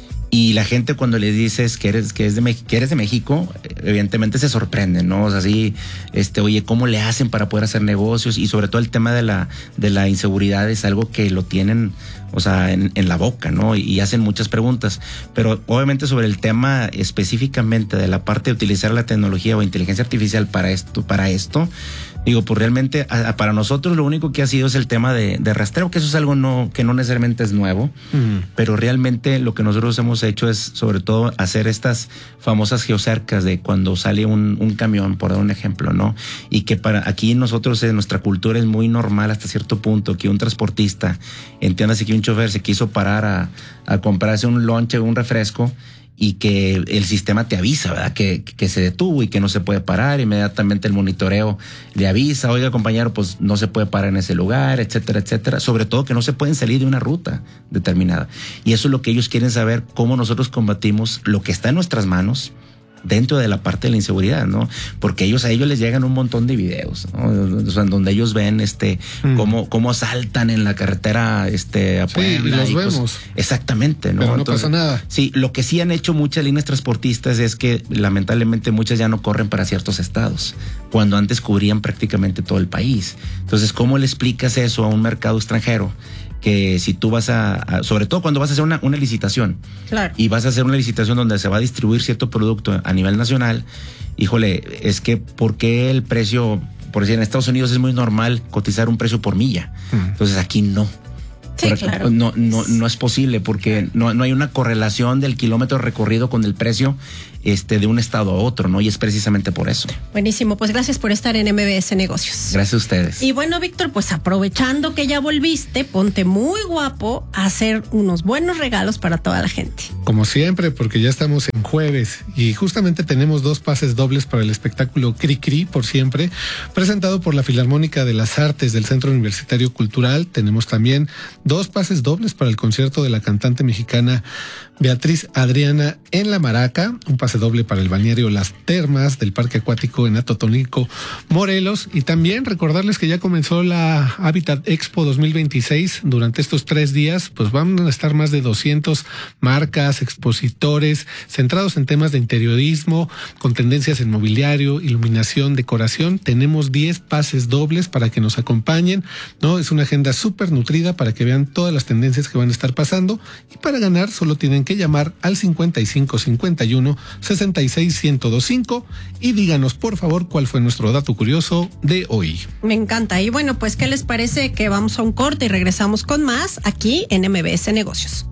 Speaker 20: y la gente cuando les dices que eres, que, es de, que eres de México, evidentemente se sorprenden, ¿no? O sea, así, este, oye, ¿cómo le hacen para poder hacer negocios? Y sobre todo el tema de la, de la inseguridad es algo que lo tienen, o sea, en, en la boca, ¿no? Y, y hacen muchas preguntas. Pero obviamente sobre el tema específicamente de la parte de utilizar la tecnología o inteligencia artificial para esto, para esto, digo, pues realmente a, a, para nosotros lo único que ha sido es el tema de, de rastreo, que eso es algo no, que no necesariamente es nuevo, uh-huh. pero realmente lo que nosotros hemos hecho es sobre todo hacer estas famosas geocercas de cuando sale un, un camión, por dar un ejemplo, ¿no? Y que para aquí nosotros en nuestra cultura es muy normal hasta cierto punto que un transportista, entiéndase que un chofer se quiso parar a, a comprarse un lonche o un refresco, y que el sistema te avisa, ¿verdad? Que, que se detuvo y que no se puede parar. Inmediatamente el monitoreo le avisa, oiga, compañero, pues no se puede parar en ese lugar, etcétera, etcétera. Sobre todo que no se pueden salir de una ruta determinada. Y eso es lo que ellos quieren saber, cómo nosotros combatimos lo que está en nuestras manos dentro de la parte de la inseguridad, ¿no? Porque ellos a ellos les llegan un montón de videos, ¿no? O sea, en donde ellos ven este mm. cómo cómo saltan en la carretera este a Puebla.
Speaker 3: Sí, y los
Speaker 20: y
Speaker 3: vemos.
Speaker 20: Pues, exactamente, ¿no?
Speaker 3: Pero no
Speaker 20: Entonces,
Speaker 3: pasa nada.
Speaker 20: Sí, lo que sí han hecho muchas líneas transportistas es que lamentablemente muchas ya no corren para ciertos estados, cuando antes cubrían prácticamente todo el país. Entonces, ¿cómo le explicas eso a un mercado extranjero? Que si tú vas a, a, sobre todo cuando vas a hacer una, una licitación,
Speaker 2: claro.
Speaker 20: y vas a hacer una licitación donde se va a distribuir cierto producto a nivel nacional, híjole, es que ¿por qué el precio, por decir, en Estados Unidos es muy normal cotizar un precio por milla? Hmm. Entonces aquí no.
Speaker 2: Sí,
Speaker 20: Por,
Speaker 2: claro.
Speaker 20: no, no, no es posible porque no, no hay una correlación del kilómetro recorrido con el precio este, de un estado a otro, ¿no? Y es precisamente por eso.
Speaker 2: Buenísimo, pues gracias por estar en M B S Negocios.
Speaker 20: Gracias a ustedes.
Speaker 2: Y bueno, Víctor, pues aprovechando que ya volviste, ponte muy guapo a hacer unos buenos regalos para toda la gente.
Speaker 3: Como siempre, porque ya estamos en jueves y justamente tenemos dos pases dobles para el espectáculo Cri Cri por siempre, presentado por la Filarmónica de las Artes del Centro Universitario Cultural. Tenemos también dos pases dobles para el concierto de la cantante mexicana Beatriz Adriana en La Maraca, un pase doble para el balneario Las Termas del Parque Acuático en Atotonilco, Morelos, y también recordarles que ya comenzó la Habitat Expo dos mil veintiséis. Durante estos tres días, pues van a estar más de doscientas marcas, expositores, centrados en temas de interiorismo, con tendencias en mobiliario, iluminación, decoración. Tenemos diez pases dobles para que nos acompañen, ¿no? Es una agenda súper nutrida para que vean todas las tendencias que van a estar pasando, y para ganar solo tienen que llamar al cincuenta y cinco cincuenta y uno sesenta y seis ciento veinticinco y díganos por favor cuál fue nuestro dato curioso de hoy.
Speaker 2: Me encanta. Y bueno, pues ¿qué les parece que vamos a un corte y regresamos con más aquí en M B S Negocios?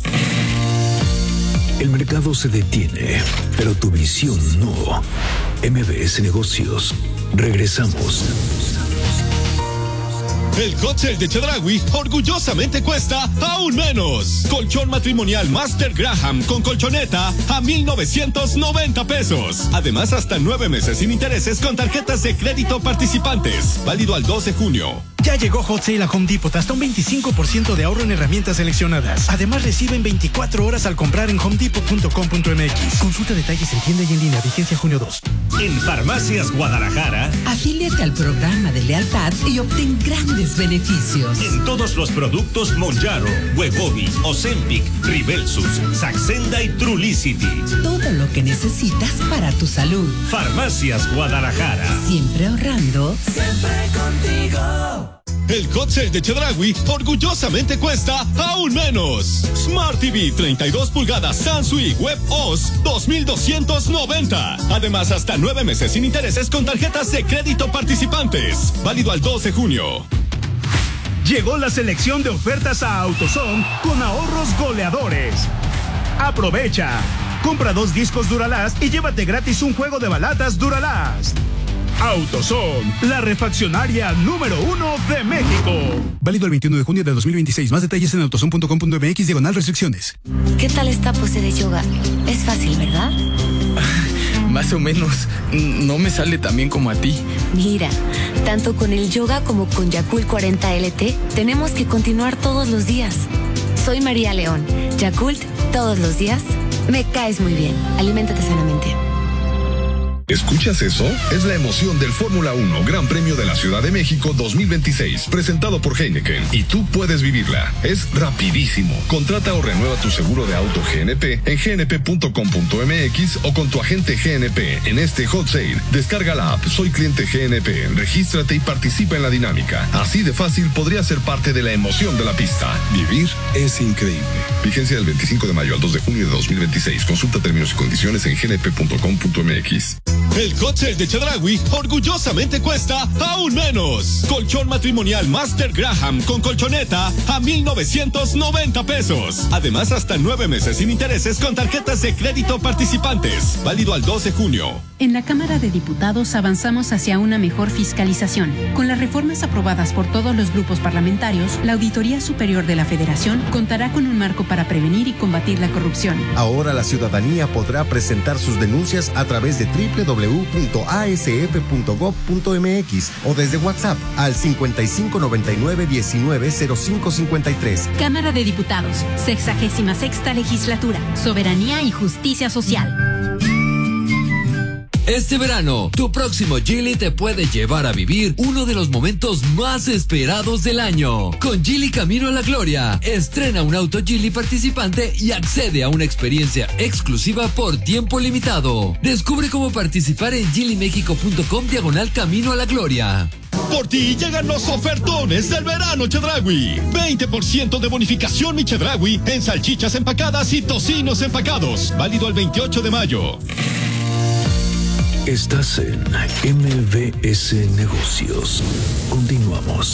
Speaker 1: El mercado se detiene, pero tu visión no. M B S Negocios. Regresamos.
Speaker 6: El hot sale de Chedraui orgullosamente cuesta aún menos. Colchón matrimonial Master Graham con colchoneta a mil novecientos noventa pesos. Además, hasta nueve meses sin intereses con tarjetas de crédito participantes. Válido al dos de junio.
Speaker 7: Ya llegó Hot Sale a Home Depot, hasta un veinticinco por ciento de ahorro en herramientas seleccionadas. Además, reciben veinticuatro horas al comprar en home depot punto com punto m x. Consulta detalles en tienda y en línea, vigencia junio dos.
Speaker 12: En Farmacias Guadalajara,
Speaker 13: afíliate al programa de lealtad y obtén grandes beneficios.
Speaker 12: En todos los productos Monjaro, Wegovy, Ozempic, Ribelsus, Saxenda y Trulicity.
Speaker 13: Todo lo que necesitas para tu salud.
Speaker 12: Farmacias Guadalajara.
Speaker 13: Siempre ahorrando.
Speaker 12: Siempre contigo.
Speaker 6: El hot sale de Chedraui orgullosamente cuesta aún menos. Smart T V treinta y dos pulgadas Samsung Web O S dos mil doscientos noventa. Además, hasta nueve meses sin intereses con tarjetas de crédito participantes. Válido al dos de junio.
Speaker 21: Llegó la selección de ofertas a AutoZone con ahorros goleadores. Aprovecha. Compra dos discos Duralast y llévate gratis un juego de balatas Duralast. AutoZone, la refaccionaria número uno de México.
Speaker 7: Válido el veintiuno de junio de dos mil veintiséis. Más detalles en autozone punto com punto m x diagonal restricciones.
Speaker 22: ¿Qué tal esta pose de yoga? Es fácil, ¿verdad?
Speaker 23: Más o menos. No me sale tan bien como a ti.
Speaker 22: Mira, tanto con el yoga como con Yakult cuarenta L T, tenemos que continuar todos los días. Soy María León. Yakult, todos los días. Me caes muy bien. Aliméntate sanamente.
Speaker 24: ¿Escuchas eso? Es la emoción del Fórmula uno Gran Premio de la Ciudad de México dos mil veintiséis, presentado por Heineken, y tú puedes vivirla. Es rapidísimo. Contrata o renueva tu seguro de auto G N P en g n p punto com punto m x o con tu agente G N P en este hot sale. Descarga la app Soy Cliente G N P, regístrate y participa en la dinámica. Así de fácil podrías ser parte de la emoción de la pista. Vivir es increíble. Vigencia del veinticinco de mayo al dos de junio de dos mil veintiséis. Consulta términos y condiciones en g n p punto com punto m x.
Speaker 6: El hot sale de Chedraui orgullosamente cuesta aún menos. Colchón matrimonial Master Graham con colchoneta a mil novecientos noventa pesos. Además, hasta nueve meses sin intereses con tarjetas de crédito participantes. Válido al dos de junio.
Speaker 25: En la Cámara de Diputados avanzamos hacia una mejor fiscalización. Con las reformas aprobadas por todos los grupos parlamentarios, la Auditoría Superior de la Federación contará con un marco para prevenir y combatir la corrupción.
Speaker 26: Ahora la ciudadanía podrá presentar sus denuncias a través de doble u doble u doble u punto a s f punto gob punto m x o desde WhatsApp al cincuenta y cinco noventa y nueve diecinueve cero cinco cincuenta y tres.
Speaker 25: Cámara de Diputados, sexagésima sexta legislatura, soberanía y justicia social.
Speaker 18: Este verano, tu próximo Geely te puede llevar a vivir uno de los momentos más esperados del año. Con Geely Camino a la Gloria, estrena un auto Geely participante y accede a una experiencia exclusiva por tiempo limitado. Descubre cómo participar en geely mexico punto com diagonal Camino a la Gloria.
Speaker 6: Por ti llegan los ofertones del verano Chedraui. veinte por ciento de bonificación mi Chedraui en salchichas empacadas y tocinos empacados. Válido el veintiocho de mayo.
Speaker 1: Estás en M B S Negocios. Continuamos.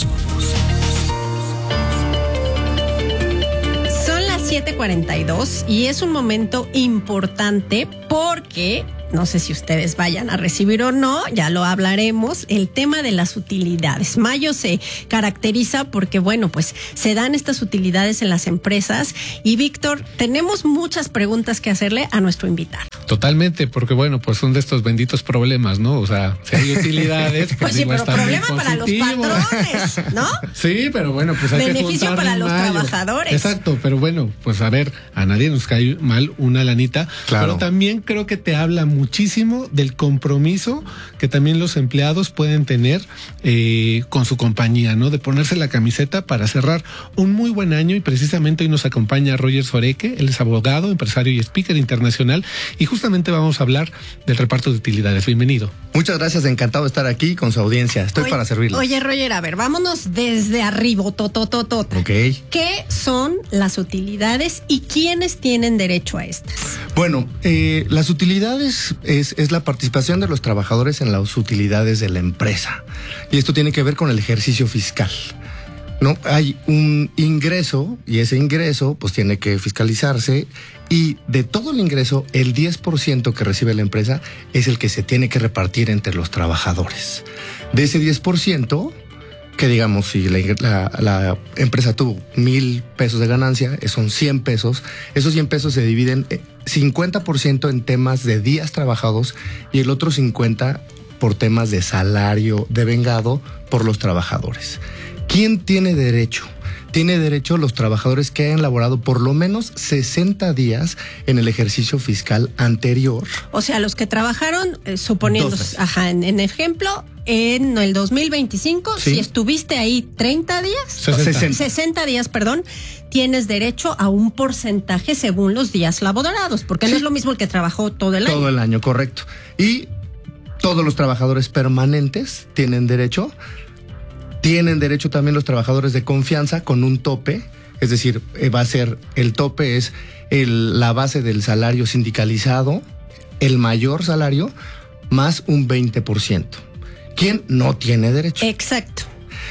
Speaker 2: Son las siete cuarenta y dos y es un momento importante porque no sé si ustedes vayan a recibir o no, ya lo hablaremos, el tema de las utilidades. Mayo se caracteriza porque, bueno, pues se dan estas utilidades en las empresas y, Víctor, tenemos muchas preguntas que hacerle a nuestro invitado.
Speaker 3: Totalmente, porque, bueno, pues son de estos benditos problemas, ¿no? O sea, si hay utilidades, pues,
Speaker 2: pues sí,
Speaker 3: digo,
Speaker 2: pero
Speaker 3: está
Speaker 2: problema para los patrones, ¿no?
Speaker 3: Sí, pero bueno, pues hay
Speaker 2: beneficio
Speaker 3: que
Speaker 2: para los
Speaker 3: mayo.
Speaker 2: trabajadores.
Speaker 3: Exacto, pero bueno, pues a ver, a nadie nos cae mal una lanita, claro. Pero también creo que te habla muchísimo del compromiso que también los empleados pueden tener eh, con su compañía, ¿no? De ponerse la camiseta para cerrar un muy buen año, y precisamente hoy nos acompaña Roger Soreque, él es abogado, empresario y speaker internacional, y justamente vamos a hablar del reparto de utilidades. Bienvenido.
Speaker 27: Muchas gracias, encantado de estar aquí con su audiencia. Estoy
Speaker 2: oye,
Speaker 27: para servirles.
Speaker 2: Oye, Roger, a ver, vámonos desde arriba, totototota.
Speaker 27: Ok.
Speaker 2: ¿Qué son las utilidades y quiénes tienen derecho a estas?
Speaker 27: Bueno, eh, las utilidades es, es la participación de los trabajadores en las utilidades de la empresa. Y esto tiene que ver con el ejercicio fiscal. No, hay un ingreso y ese ingreso pues tiene que fiscalizarse, y de todo el ingreso el diez por ciento que recibe la empresa es el que se tiene que repartir entre los trabajadores. De ese diez por ciento, que digamos, si la, la, la empresa tuvo mil pesos de ganancia, son cien pesos. Esos cien pesos se dividen cincuenta por ciento en temas de días trabajados y el otro cincuenta por temas de salario devengado por los trabajadores. ¿Quién tiene derecho? Tiene derecho los trabajadores que hayan laborado por lo menos sesenta días en el ejercicio fiscal anterior.
Speaker 2: O sea, los que trabajaron, eh, suponiendo, ajá, en, en ejemplo, en el dos mil veinticinco, ¿sí? Si estuviste ahí treinta días, sesenta. sesenta días, perdón, tienes derecho a un porcentaje según los días laborados, porque sí. No es lo mismo el que trabajó todo el año.
Speaker 27: Todo el año, correcto. Y todos los trabajadores permanentes tienen derecho. Tienen derecho también los trabajadores de confianza con un tope, es decir, va a ser, el tope es el, la base del salario sindicalizado, el mayor salario, más un veinte por ciento. ¿Quién no tiene derecho?
Speaker 2: Exacto.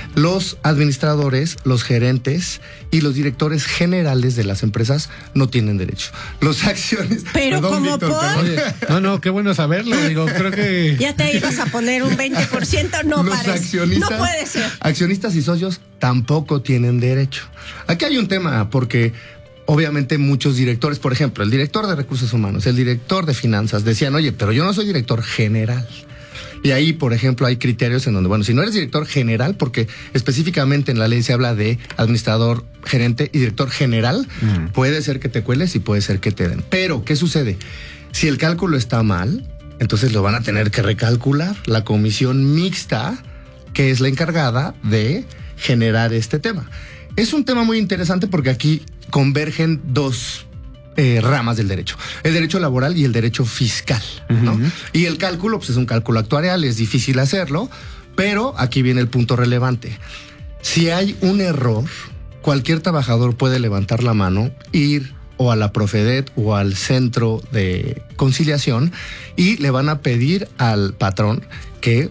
Speaker 27: Los administradores, los gerentes y los directores generales de las empresas no tienen derecho. Los accionistas...
Speaker 2: Pero perdón, como Víctor, por...
Speaker 3: Oye, no, no, qué bueno saberlo. Digo, creo que...
Speaker 2: Ya te ibas a poner un veinte por ciento, no
Speaker 27: los
Speaker 2: parece.
Speaker 27: Accionistas,
Speaker 2: no puede ser.
Speaker 27: Accionistas y socios tampoco tienen derecho. Aquí hay un tema porque... Obviamente muchos directores, por ejemplo, el director de recursos humanos, el director de finanzas, decían, oye, pero yo no soy director general. Y ahí, por ejemplo, hay criterios en donde, bueno, si no eres director general, porque específicamente en la ley se habla de administrador, gerente y director general, mm. puede ser que te cueles y puede ser que te den. Pero, ¿qué sucede? Si el cálculo está mal, entonces lo van a tener que recalcular. La comisión mixta, que es la encargada de generar este tema. Es un tema muy interesante porque aquí convergen dos Eh, ramas del derecho, el derecho laboral y el derecho fiscal, ¿no? Uh-huh. Y el cálculo, pues es un cálculo actuarial, es difícil hacerlo, pero aquí viene el punto relevante. Si hay un error, cualquier trabajador puede levantar la mano, ir o a la Profedet o al centro de conciliación y le van a pedir al patrón que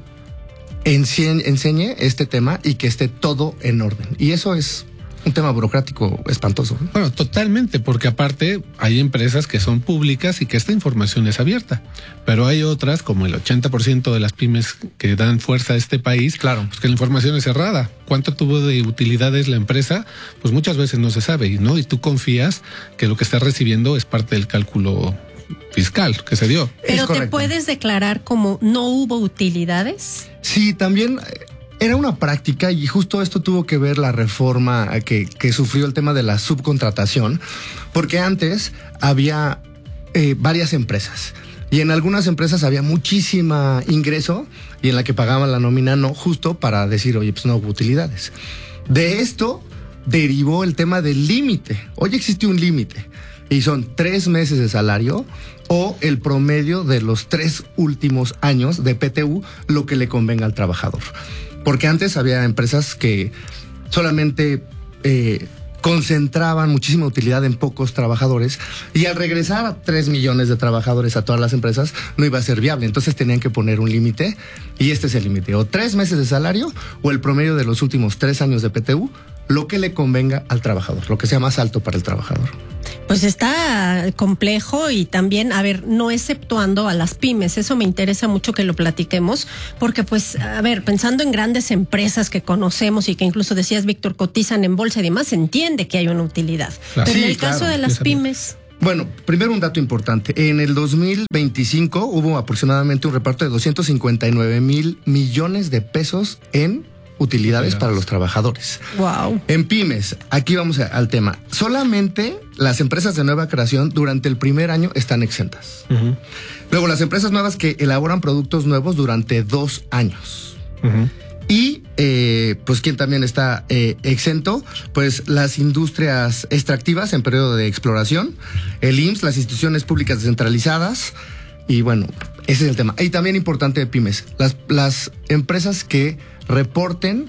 Speaker 27: enseñe, enseñe este tema y que esté todo en orden. Y eso es un tema burocrático espantoso.
Speaker 3: Bueno, totalmente, porque aparte hay empresas que son públicas y que esta información es abierta, pero hay otras, como el ochenta por ciento de las pymes que dan fuerza a este país,
Speaker 27: claro,
Speaker 3: pues que la información es cerrada. ¿Cuánto tuvo de utilidades la empresa? Pues muchas veces no se sabe, ¿no? Y tú confías que lo que estás recibiendo es parte del cálculo fiscal que se dio.
Speaker 2: ¿Pero te puedes declarar como no hubo utilidades?
Speaker 27: Sí, también... Era una práctica y justo esto tuvo que ver la reforma que, que sufrió el tema de la subcontratación, porque antes había eh, varias empresas y en algunas empresas había muchísima ingreso y en la que pagaban la nómina no, justo para decir, oye, pues no hubo utilidades. De esto derivó el tema del límite. Hoy existe un límite y son tres meses de salario o el promedio de los tres últimos años de P T U, lo que le convenga al trabajador. Porque antes había empresas que solamente eh, concentraban muchísima utilidad en pocos trabajadores y al regresar a tres millones de trabajadores a todas las empresas no iba a ser viable. Entonces tenían que poner un límite y este es el límite. O tres meses de salario o el promedio de los últimos tres años de P T U, lo que le convenga al trabajador, lo que sea más alto para el trabajador.
Speaker 2: Pues está complejo y también, a ver, no exceptuando a las pymes, eso me interesa mucho que lo platiquemos, porque pues, a ver, pensando en grandes empresas que conocemos y que incluso decías, Víctor, cotizan en bolsa y demás, se entiende que hay una utilidad. Claro. Pero sí, en el caso claro, de las pymes...
Speaker 27: Bueno, primero un dato importante. En el dos mil veinticinco hubo aproximadamente un reparto de doscientos cincuenta y nueve mil millones de pesos en utilidades para los trabajadores.
Speaker 2: Wow.
Speaker 27: En pymes, aquí vamos a, al tema. Solamente las empresas de nueva creación durante el primer año están exentas. Uh-huh. Luego, las empresas nuevas que elaboran productos nuevos durante dos años. Uh-huh. Y, eh, pues, ¿quién también está eh, exento? Pues las industrias extractivas en periodo de exploración, el I M S S, las instituciones públicas descentralizadas. Y bueno, ese es el tema. Y también importante de pymes, las, las empresas que reporten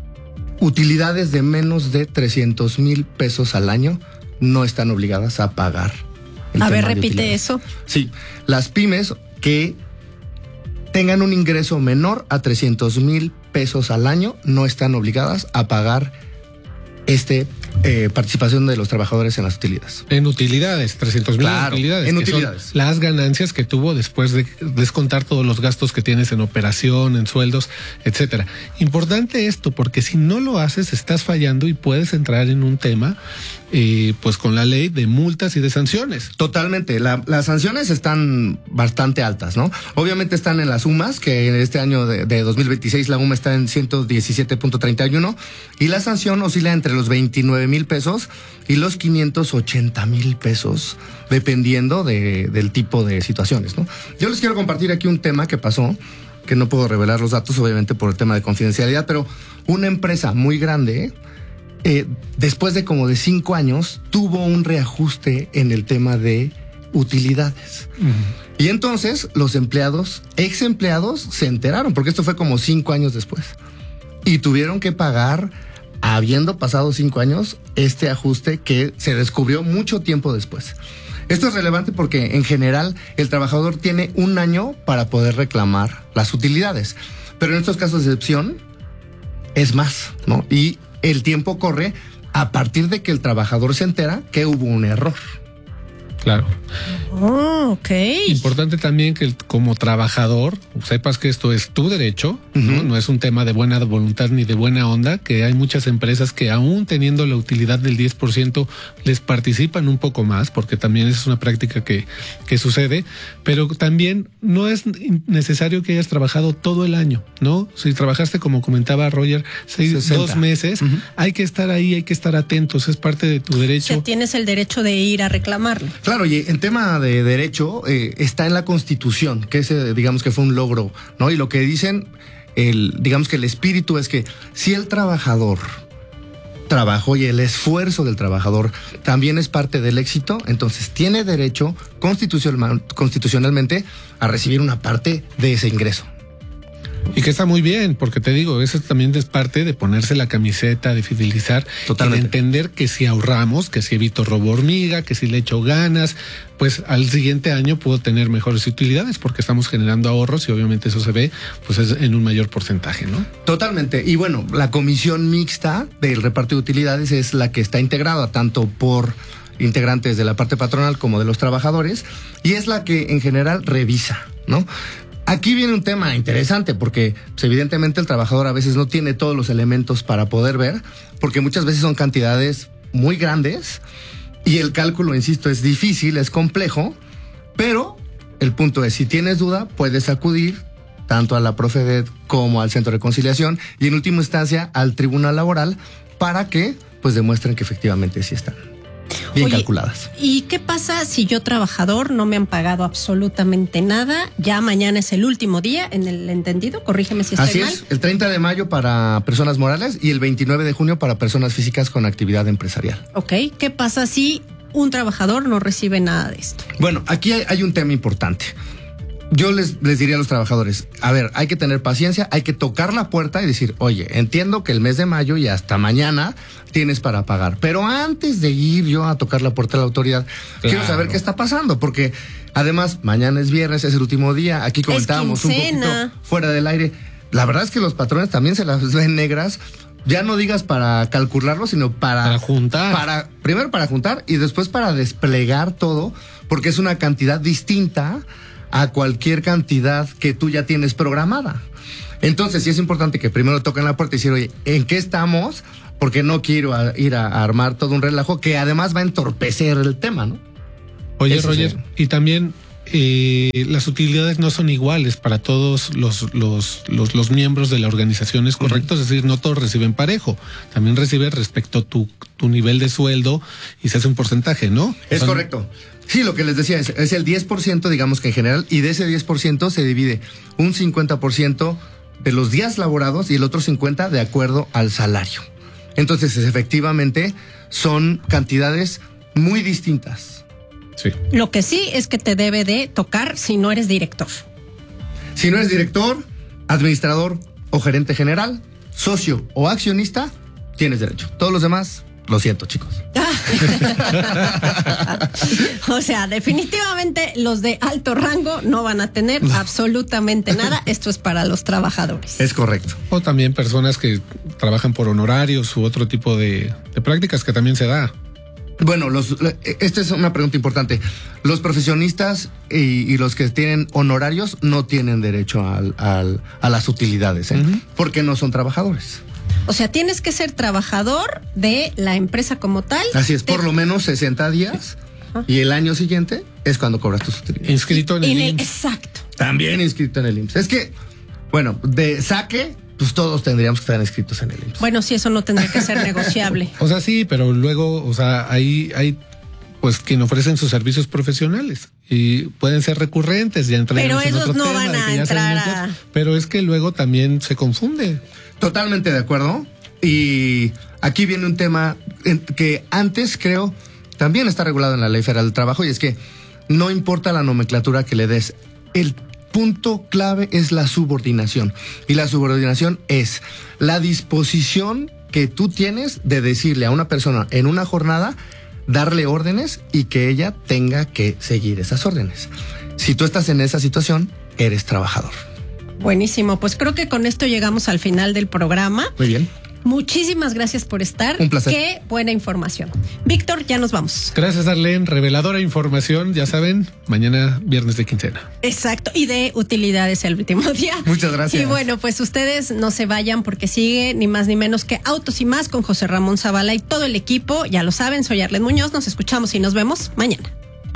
Speaker 27: utilidades de menos de trescientos mil pesos al año no están obligadas a pagar.
Speaker 2: A ver, repite eso.
Speaker 27: Sí, las pymes que tengan un ingreso menor a trescientos mil pesos al año no están obligadas a pagar este eh, participación de los trabajadores en las utilidades.
Speaker 3: En utilidades, trescientos mil
Speaker 27: Claro,
Speaker 3: utilidades.
Speaker 27: en
Speaker 3: que
Speaker 27: utilidades.
Speaker 3: son las ganancias que tuvo después de descontar todos los gastos que tienes en operación, en sueldos, etcétera. Importante esto, porque si no lo haces, estás fallando y puedes entrar en un tema, eh, pues con la ley de multas y de sanciones.
Speaker 27: Totalmente. La, las sanciones están bastante altas, ¿no? Obviamente están en las U M As, que en este año de, de dos mil veintiséis la U M A está en ciento diecisiete punto treinta y uno y la sanción oscila entre los veintinueve mil pesos y los quinientos ochenta mil pesos, dependiendo de, del tipo de situaciones, ¿no? Yo les quiero compartir aquí un tema que pasó, que no puedo revelar los datos, obviamente por el tema de confidencialidad, pero una empresa muy grande, eh, después de como de cinco años, tuvo un reajuste en el tema de utilidades. Uh-huh. Y entonces los empleados, ex empleados, se enteraron, porque esto fue como cinco años después, y tuvieron que pagar, habiendo pasado cinco años, este ajuste que se descubrió mucho tiempo después. Esto es relevante porque en general el trabajador tiene un año para poder reclamar las utilidades, pero en estos casos de excepción es más, ¿no? Y el tiempo corre a partir de que el trabajador se entera que hubo un error.
Speaker 3: Claro.
Speaker 2: Oh, ok.
Speaker 3: Importante también que como trabajador sepas que esto es tu derecho, uh-huh. ¿no? No es un tema de buena voluntad ni de buena onda, que hay muchas empresas que aún teniendo la utilidad del diez por ciento les participan un poco más, porque también es una práctica que, que sucede, pero también no es necesario que hayas trabajado todo el año, ¿no? Si trabajaste, como comentaba Roger, seis, dos meses, uh-huh. hay que estar ahí, hay que estar atentos, es parte de tu derecho.
Speaker 2: Que tienes el derecho de ir a reclamarlo.
Speaker 27: Claro, y en tema de derecho, eh, está en la Constitución, que ese, digamos que fue un logro, ¿no? Y lo que dicen, el, digamos que el espíritu es que si el trabajador trabajó y el esfuerzo del trabajador también es parte del éxito, entonces tiene derecho constitucional, constitucionalmente a recibir una parte de ese ingreso.
Speaker 3: Y que está muy bien, porque te digo, eso también es parte de ponerse la camiseta, de fidelizar, totalmente, y de entender que si ahorramos, que si evito robo hormiga, que si le echo ganas, pues al siguiente año puedo tener mejores utilidades porque estamos generando ahorros y obviamente eso se ve pues es en un mayor porcentaje, ¿no?
Speaker 27: Totalmente. Y bueno, la comisión mixta del reparto de utilidades es la que está integrada tanto por integrantes de la parte patronal como de los trabajadores y es la que en general revisa, ¿no? Aquí viene un tema interesante porque pues, evidentemente el trabajador a veces no tiene todos los elementos para poder ver, porque muchas veces son cantidades muy grandes y el cálculo, insisto, es difícil, es complejo, pero el punto es, si tienes duda, puedes acudir tanto a la Profedet como al Centro de Conciliación y en última instancia al Tribunal Laboral para que pues demuestren que efectivamente sí están bien Oye, calculadas.
Speaker 2: ¿Y qué pasa si yo, trabajador, no me han pagado absolutamente nada? Ya mañana es el último día en el entendido, corrígeme si estoy
Speaker 27: Así
Speaker 2: mal.
Speaker 27: Así es, el treinta de mayo para personas morales y el veintinueve de junio para personas físicas con actividad empresarial.
Speaker 2: Ok, ¿qué pasa si un trabajador no recibe nada de esto?
Speaker 27: Bueno, aquí hay, hay un tema importante. Yo les, les diría a los trabajadores, a ver, hay que tener paciencia, hay que tocar la puerta y decir, oye, entiendo que el mes de mayo y hasta mañana tienes para pagar, pero antes de ir yo a tocar la puerta de la autoridad, claro, quiero saber qué está pasando, porque además mañana es viernes, es el último día, aquí comentábamos un poquito fuera del aire, la verdad es que los patrones también se las ven negras, ya no digas para calcularlo, sino para,
Speaker 3: para juntar.
Speaker 27: Para, primero para juntar y después para desplegar todo, porque es una cantidad distinta a cualquier cantidad que tú ya tienes programada. Entonces sí es importante que primero toquen la puerta y decir, oye, ¿en qué estamos? Porque no quiero a, ir a, a armar todo un relajo que además va a entorpecer el tema, ¿no?
Speaker 3: Oye,
Speaker 27: Eso
Speaker 3: Roger,
Speaker 27: sí.
Speaker 3: Y también eh, las utilidades no son iguales para todos los, los, los, los miembros de la organización, ¿es correcto? Uh-huh. Es decir, no todos reciben parejo. También recibes respecto a tu, tu nivel de sueldo y se hace un porcentaje, ¿no?
Speaker 27: Es
Speaker 3: o sea,
Speaker 27: correcto. Sí, lo que les decía es, es el diez por ciento, digamos que en general, y de ese diez por ciento se divide un cincuenta por ciento de los días laborados y el otro cincuenta por ciento de acuerdo al salario. Entonces, efectivamente, son cantidades muy distintas.
Speaker 3: Sí.
Speaker 2: Lo que sí es que te debe de tocar si no eres director.
Speaker 27: Si no eres director, administrador o gerente general, socio o accionista, tienes derecho. Todos los demás Lo siento, chicos.
Speaker 2: O sea, definitivamente los de alto rango no van a tener absolutamente nada. Esto es para los trabajadores.
Speaker 27: Es correcto.
Speaker 3: O también personas que trabajan por honorarios u otro tipo de, de prácticas que también se da.
Speaker 27: Bueno, los, esta es una pregunta importante. Los profesionistas y, y los que tienen honorarios no tienen derecho al, al, a las utilidades, ¿eh? Uh-huh. Porque no son trabajadores.
Speaker 2: O sea, tienes que ser trabajador de la empresa como tal.
Speaker 27: Así es, por lo menos sesenta días. Ajá. Y el año siguiente es cuando cobras tus utilidades.
Speaker 3: Inscrito en el,
Speaker 2: en
Speaker 3: el I
Speaker 2: M
Speaker 3: M
Speaker 2: S S. Exacto.
Speaker 27: También inscrito en el I M S S. Es que, bueno, de saque, pues todos tendríamos que estar inscritos en el I M S S.
Speaker 2: Bueno, sí, eso no tendría que ser negociable.
Speaker 3: O sea, sí, pero luego, o sea, ahí hay pues quien ofrecen sus servicios profesionales y pueden ser recurrentes. Ya
Speaker 2: pero esos no van a entrar a...
Speaker 3: Pero es que luego también se confunde.
Speaker 27: Totalmente de acuerdo. Y aquí viene un tema que antes creo también está regulado en la Ley Federal del Trabajo, y es que no importa la nomenclatura que le des, el punto clave es la subordinación. Y la subordinación es la disposición que tú tienes de decirle a una persona en una jornada, darle órdenes y que ella tenga que seguir esas órdenes. Si tú estás en esa situación, eres trabajador.
Speaker 2: Buenísimo, pues creo que con esto llegamos al final del programa.
Speaker 27: Muy bien.
Speaker 2: Muchísimas gracias por estar.
Speaker 27: Un placer.
Speaker 2: Qué buena información. Víctor, ya nos vamos.
Speaker 3: Gracias, Arlene. Reveladora información, ya saben, mañana viernes de quincena.
Speaker 2: Exacto, y de utilidades el último día.
Speaker 27: Muchas gracias.
Speaker 2: Y bueno, pues ustedes no se vayan porque sigue ni más ni menos que Autos y Más con José Ramón Zavala y todo el equipo. Ya lo saben, soy Arlene Muñoz. Nos escuchamos y nos vemos mañana.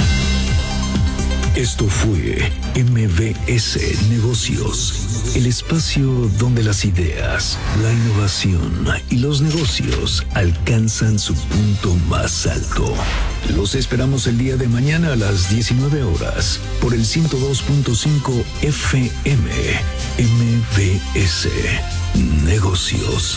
Speaker 1: Esto fue M V S Negocios, el espacio donde las ideas, la innovación y los negocios alcanzan su punto más alto. Los esperamos el día de mañana a las diecinueve horas por el ciento dos punto cinco F M. M V S Negocios.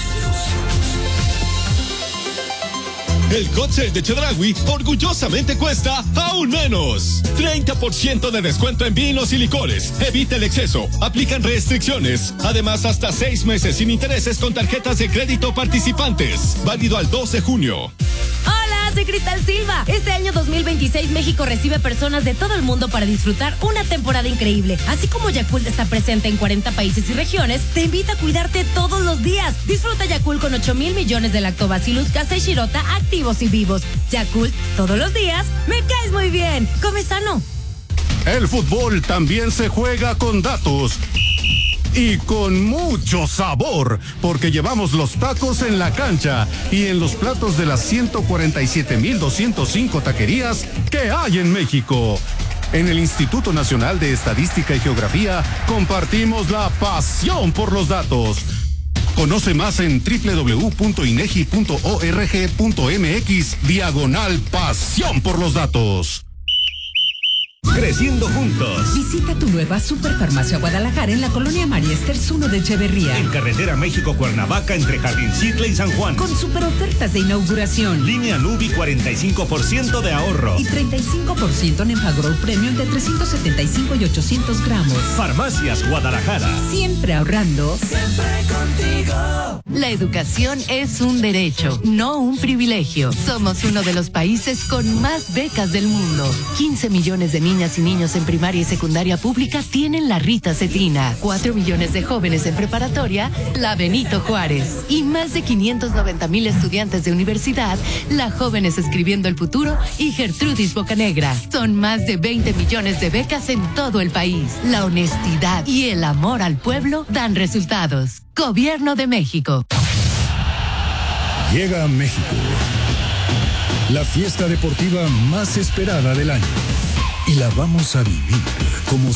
Speaker 6: El hot sale de Chedraui orgullosamente cuesta aún menos. treinta por ciento de descuento en vinos y licores. Evita el exceso. Aplican restricciones. Además, hasta seis meses sin intereses con tarjetas de crédito participantes. Válido al dos de junio.
Speaker 4: Hola, soy Cristal Silva. Este año dos mil veintiséis México recibe personas de todo el mundo para disfrutar una temporada increíble. Así como Yakult está presente en cuarenta países y regiones, te invita a cuidarte todos los días. Disfruta Yakult con ocho mil millones de Lactobacillus casei shirota activos y vivos. Yakult, todos los días, me caes muy bien. Come sano.
Speaker 21: El fútbol también se juega con datos. Y con mucho sabor, porque llevamos los tacos en la cancha y en los platos de las ciento cuarenta y siete mil doscientas cinco taquerías que hay en México. En el Instituto Nacional de Estadística y Geografía compartimos la pasión por los datos. Conoce más en doble u doble u doble u punto inegi punto org punto mx diagonal pasión por los datos.
Speaker 12: Creciendo juntos.
Speaker 13: Visita tu nueva Superfarmacia Guadalajara en la colonia María Esters uno de Echeverría.
Speaker 12: En carretera México-Cuernavaca entre Jardincitle y San Juan.
Speaker 13: Con super ofertas de inauguración.
Speaker 12: Línea Nubi cuarenta y cinco por ciento de ahorro.
Speaker 13: Y treinta y cinco por ciento en Enfagrow Premium de trescientos setenta y cinco y ochocientos gramos.
Speaker 12: Farmacias Guadalajara.
Speaker 13: Siempre ahorrando.
Speaker 4: Siempre contigo. La educación es un derecho, no un privilegio. Somos uno de los países con más becas del mundo. quince millones de niñas y niños en primaria y secundaria pública tienen la Rita Cetrina. cuatro millones de jóvenes en preparatoria, la Benito Juárez. Y más de quinientos noventa mil estudiantes de universidad, la Jóvenes Escribiendo el Futuro y Gertrudis Bocanegra. Son más de veinte millones de becas en todo el país. La honestidad y el amor al pueblo dan resultados. Gobierno de México.
Speaker 5: Llega a México la fiesta deportiva más esperada del año. Y la vamos a vivir como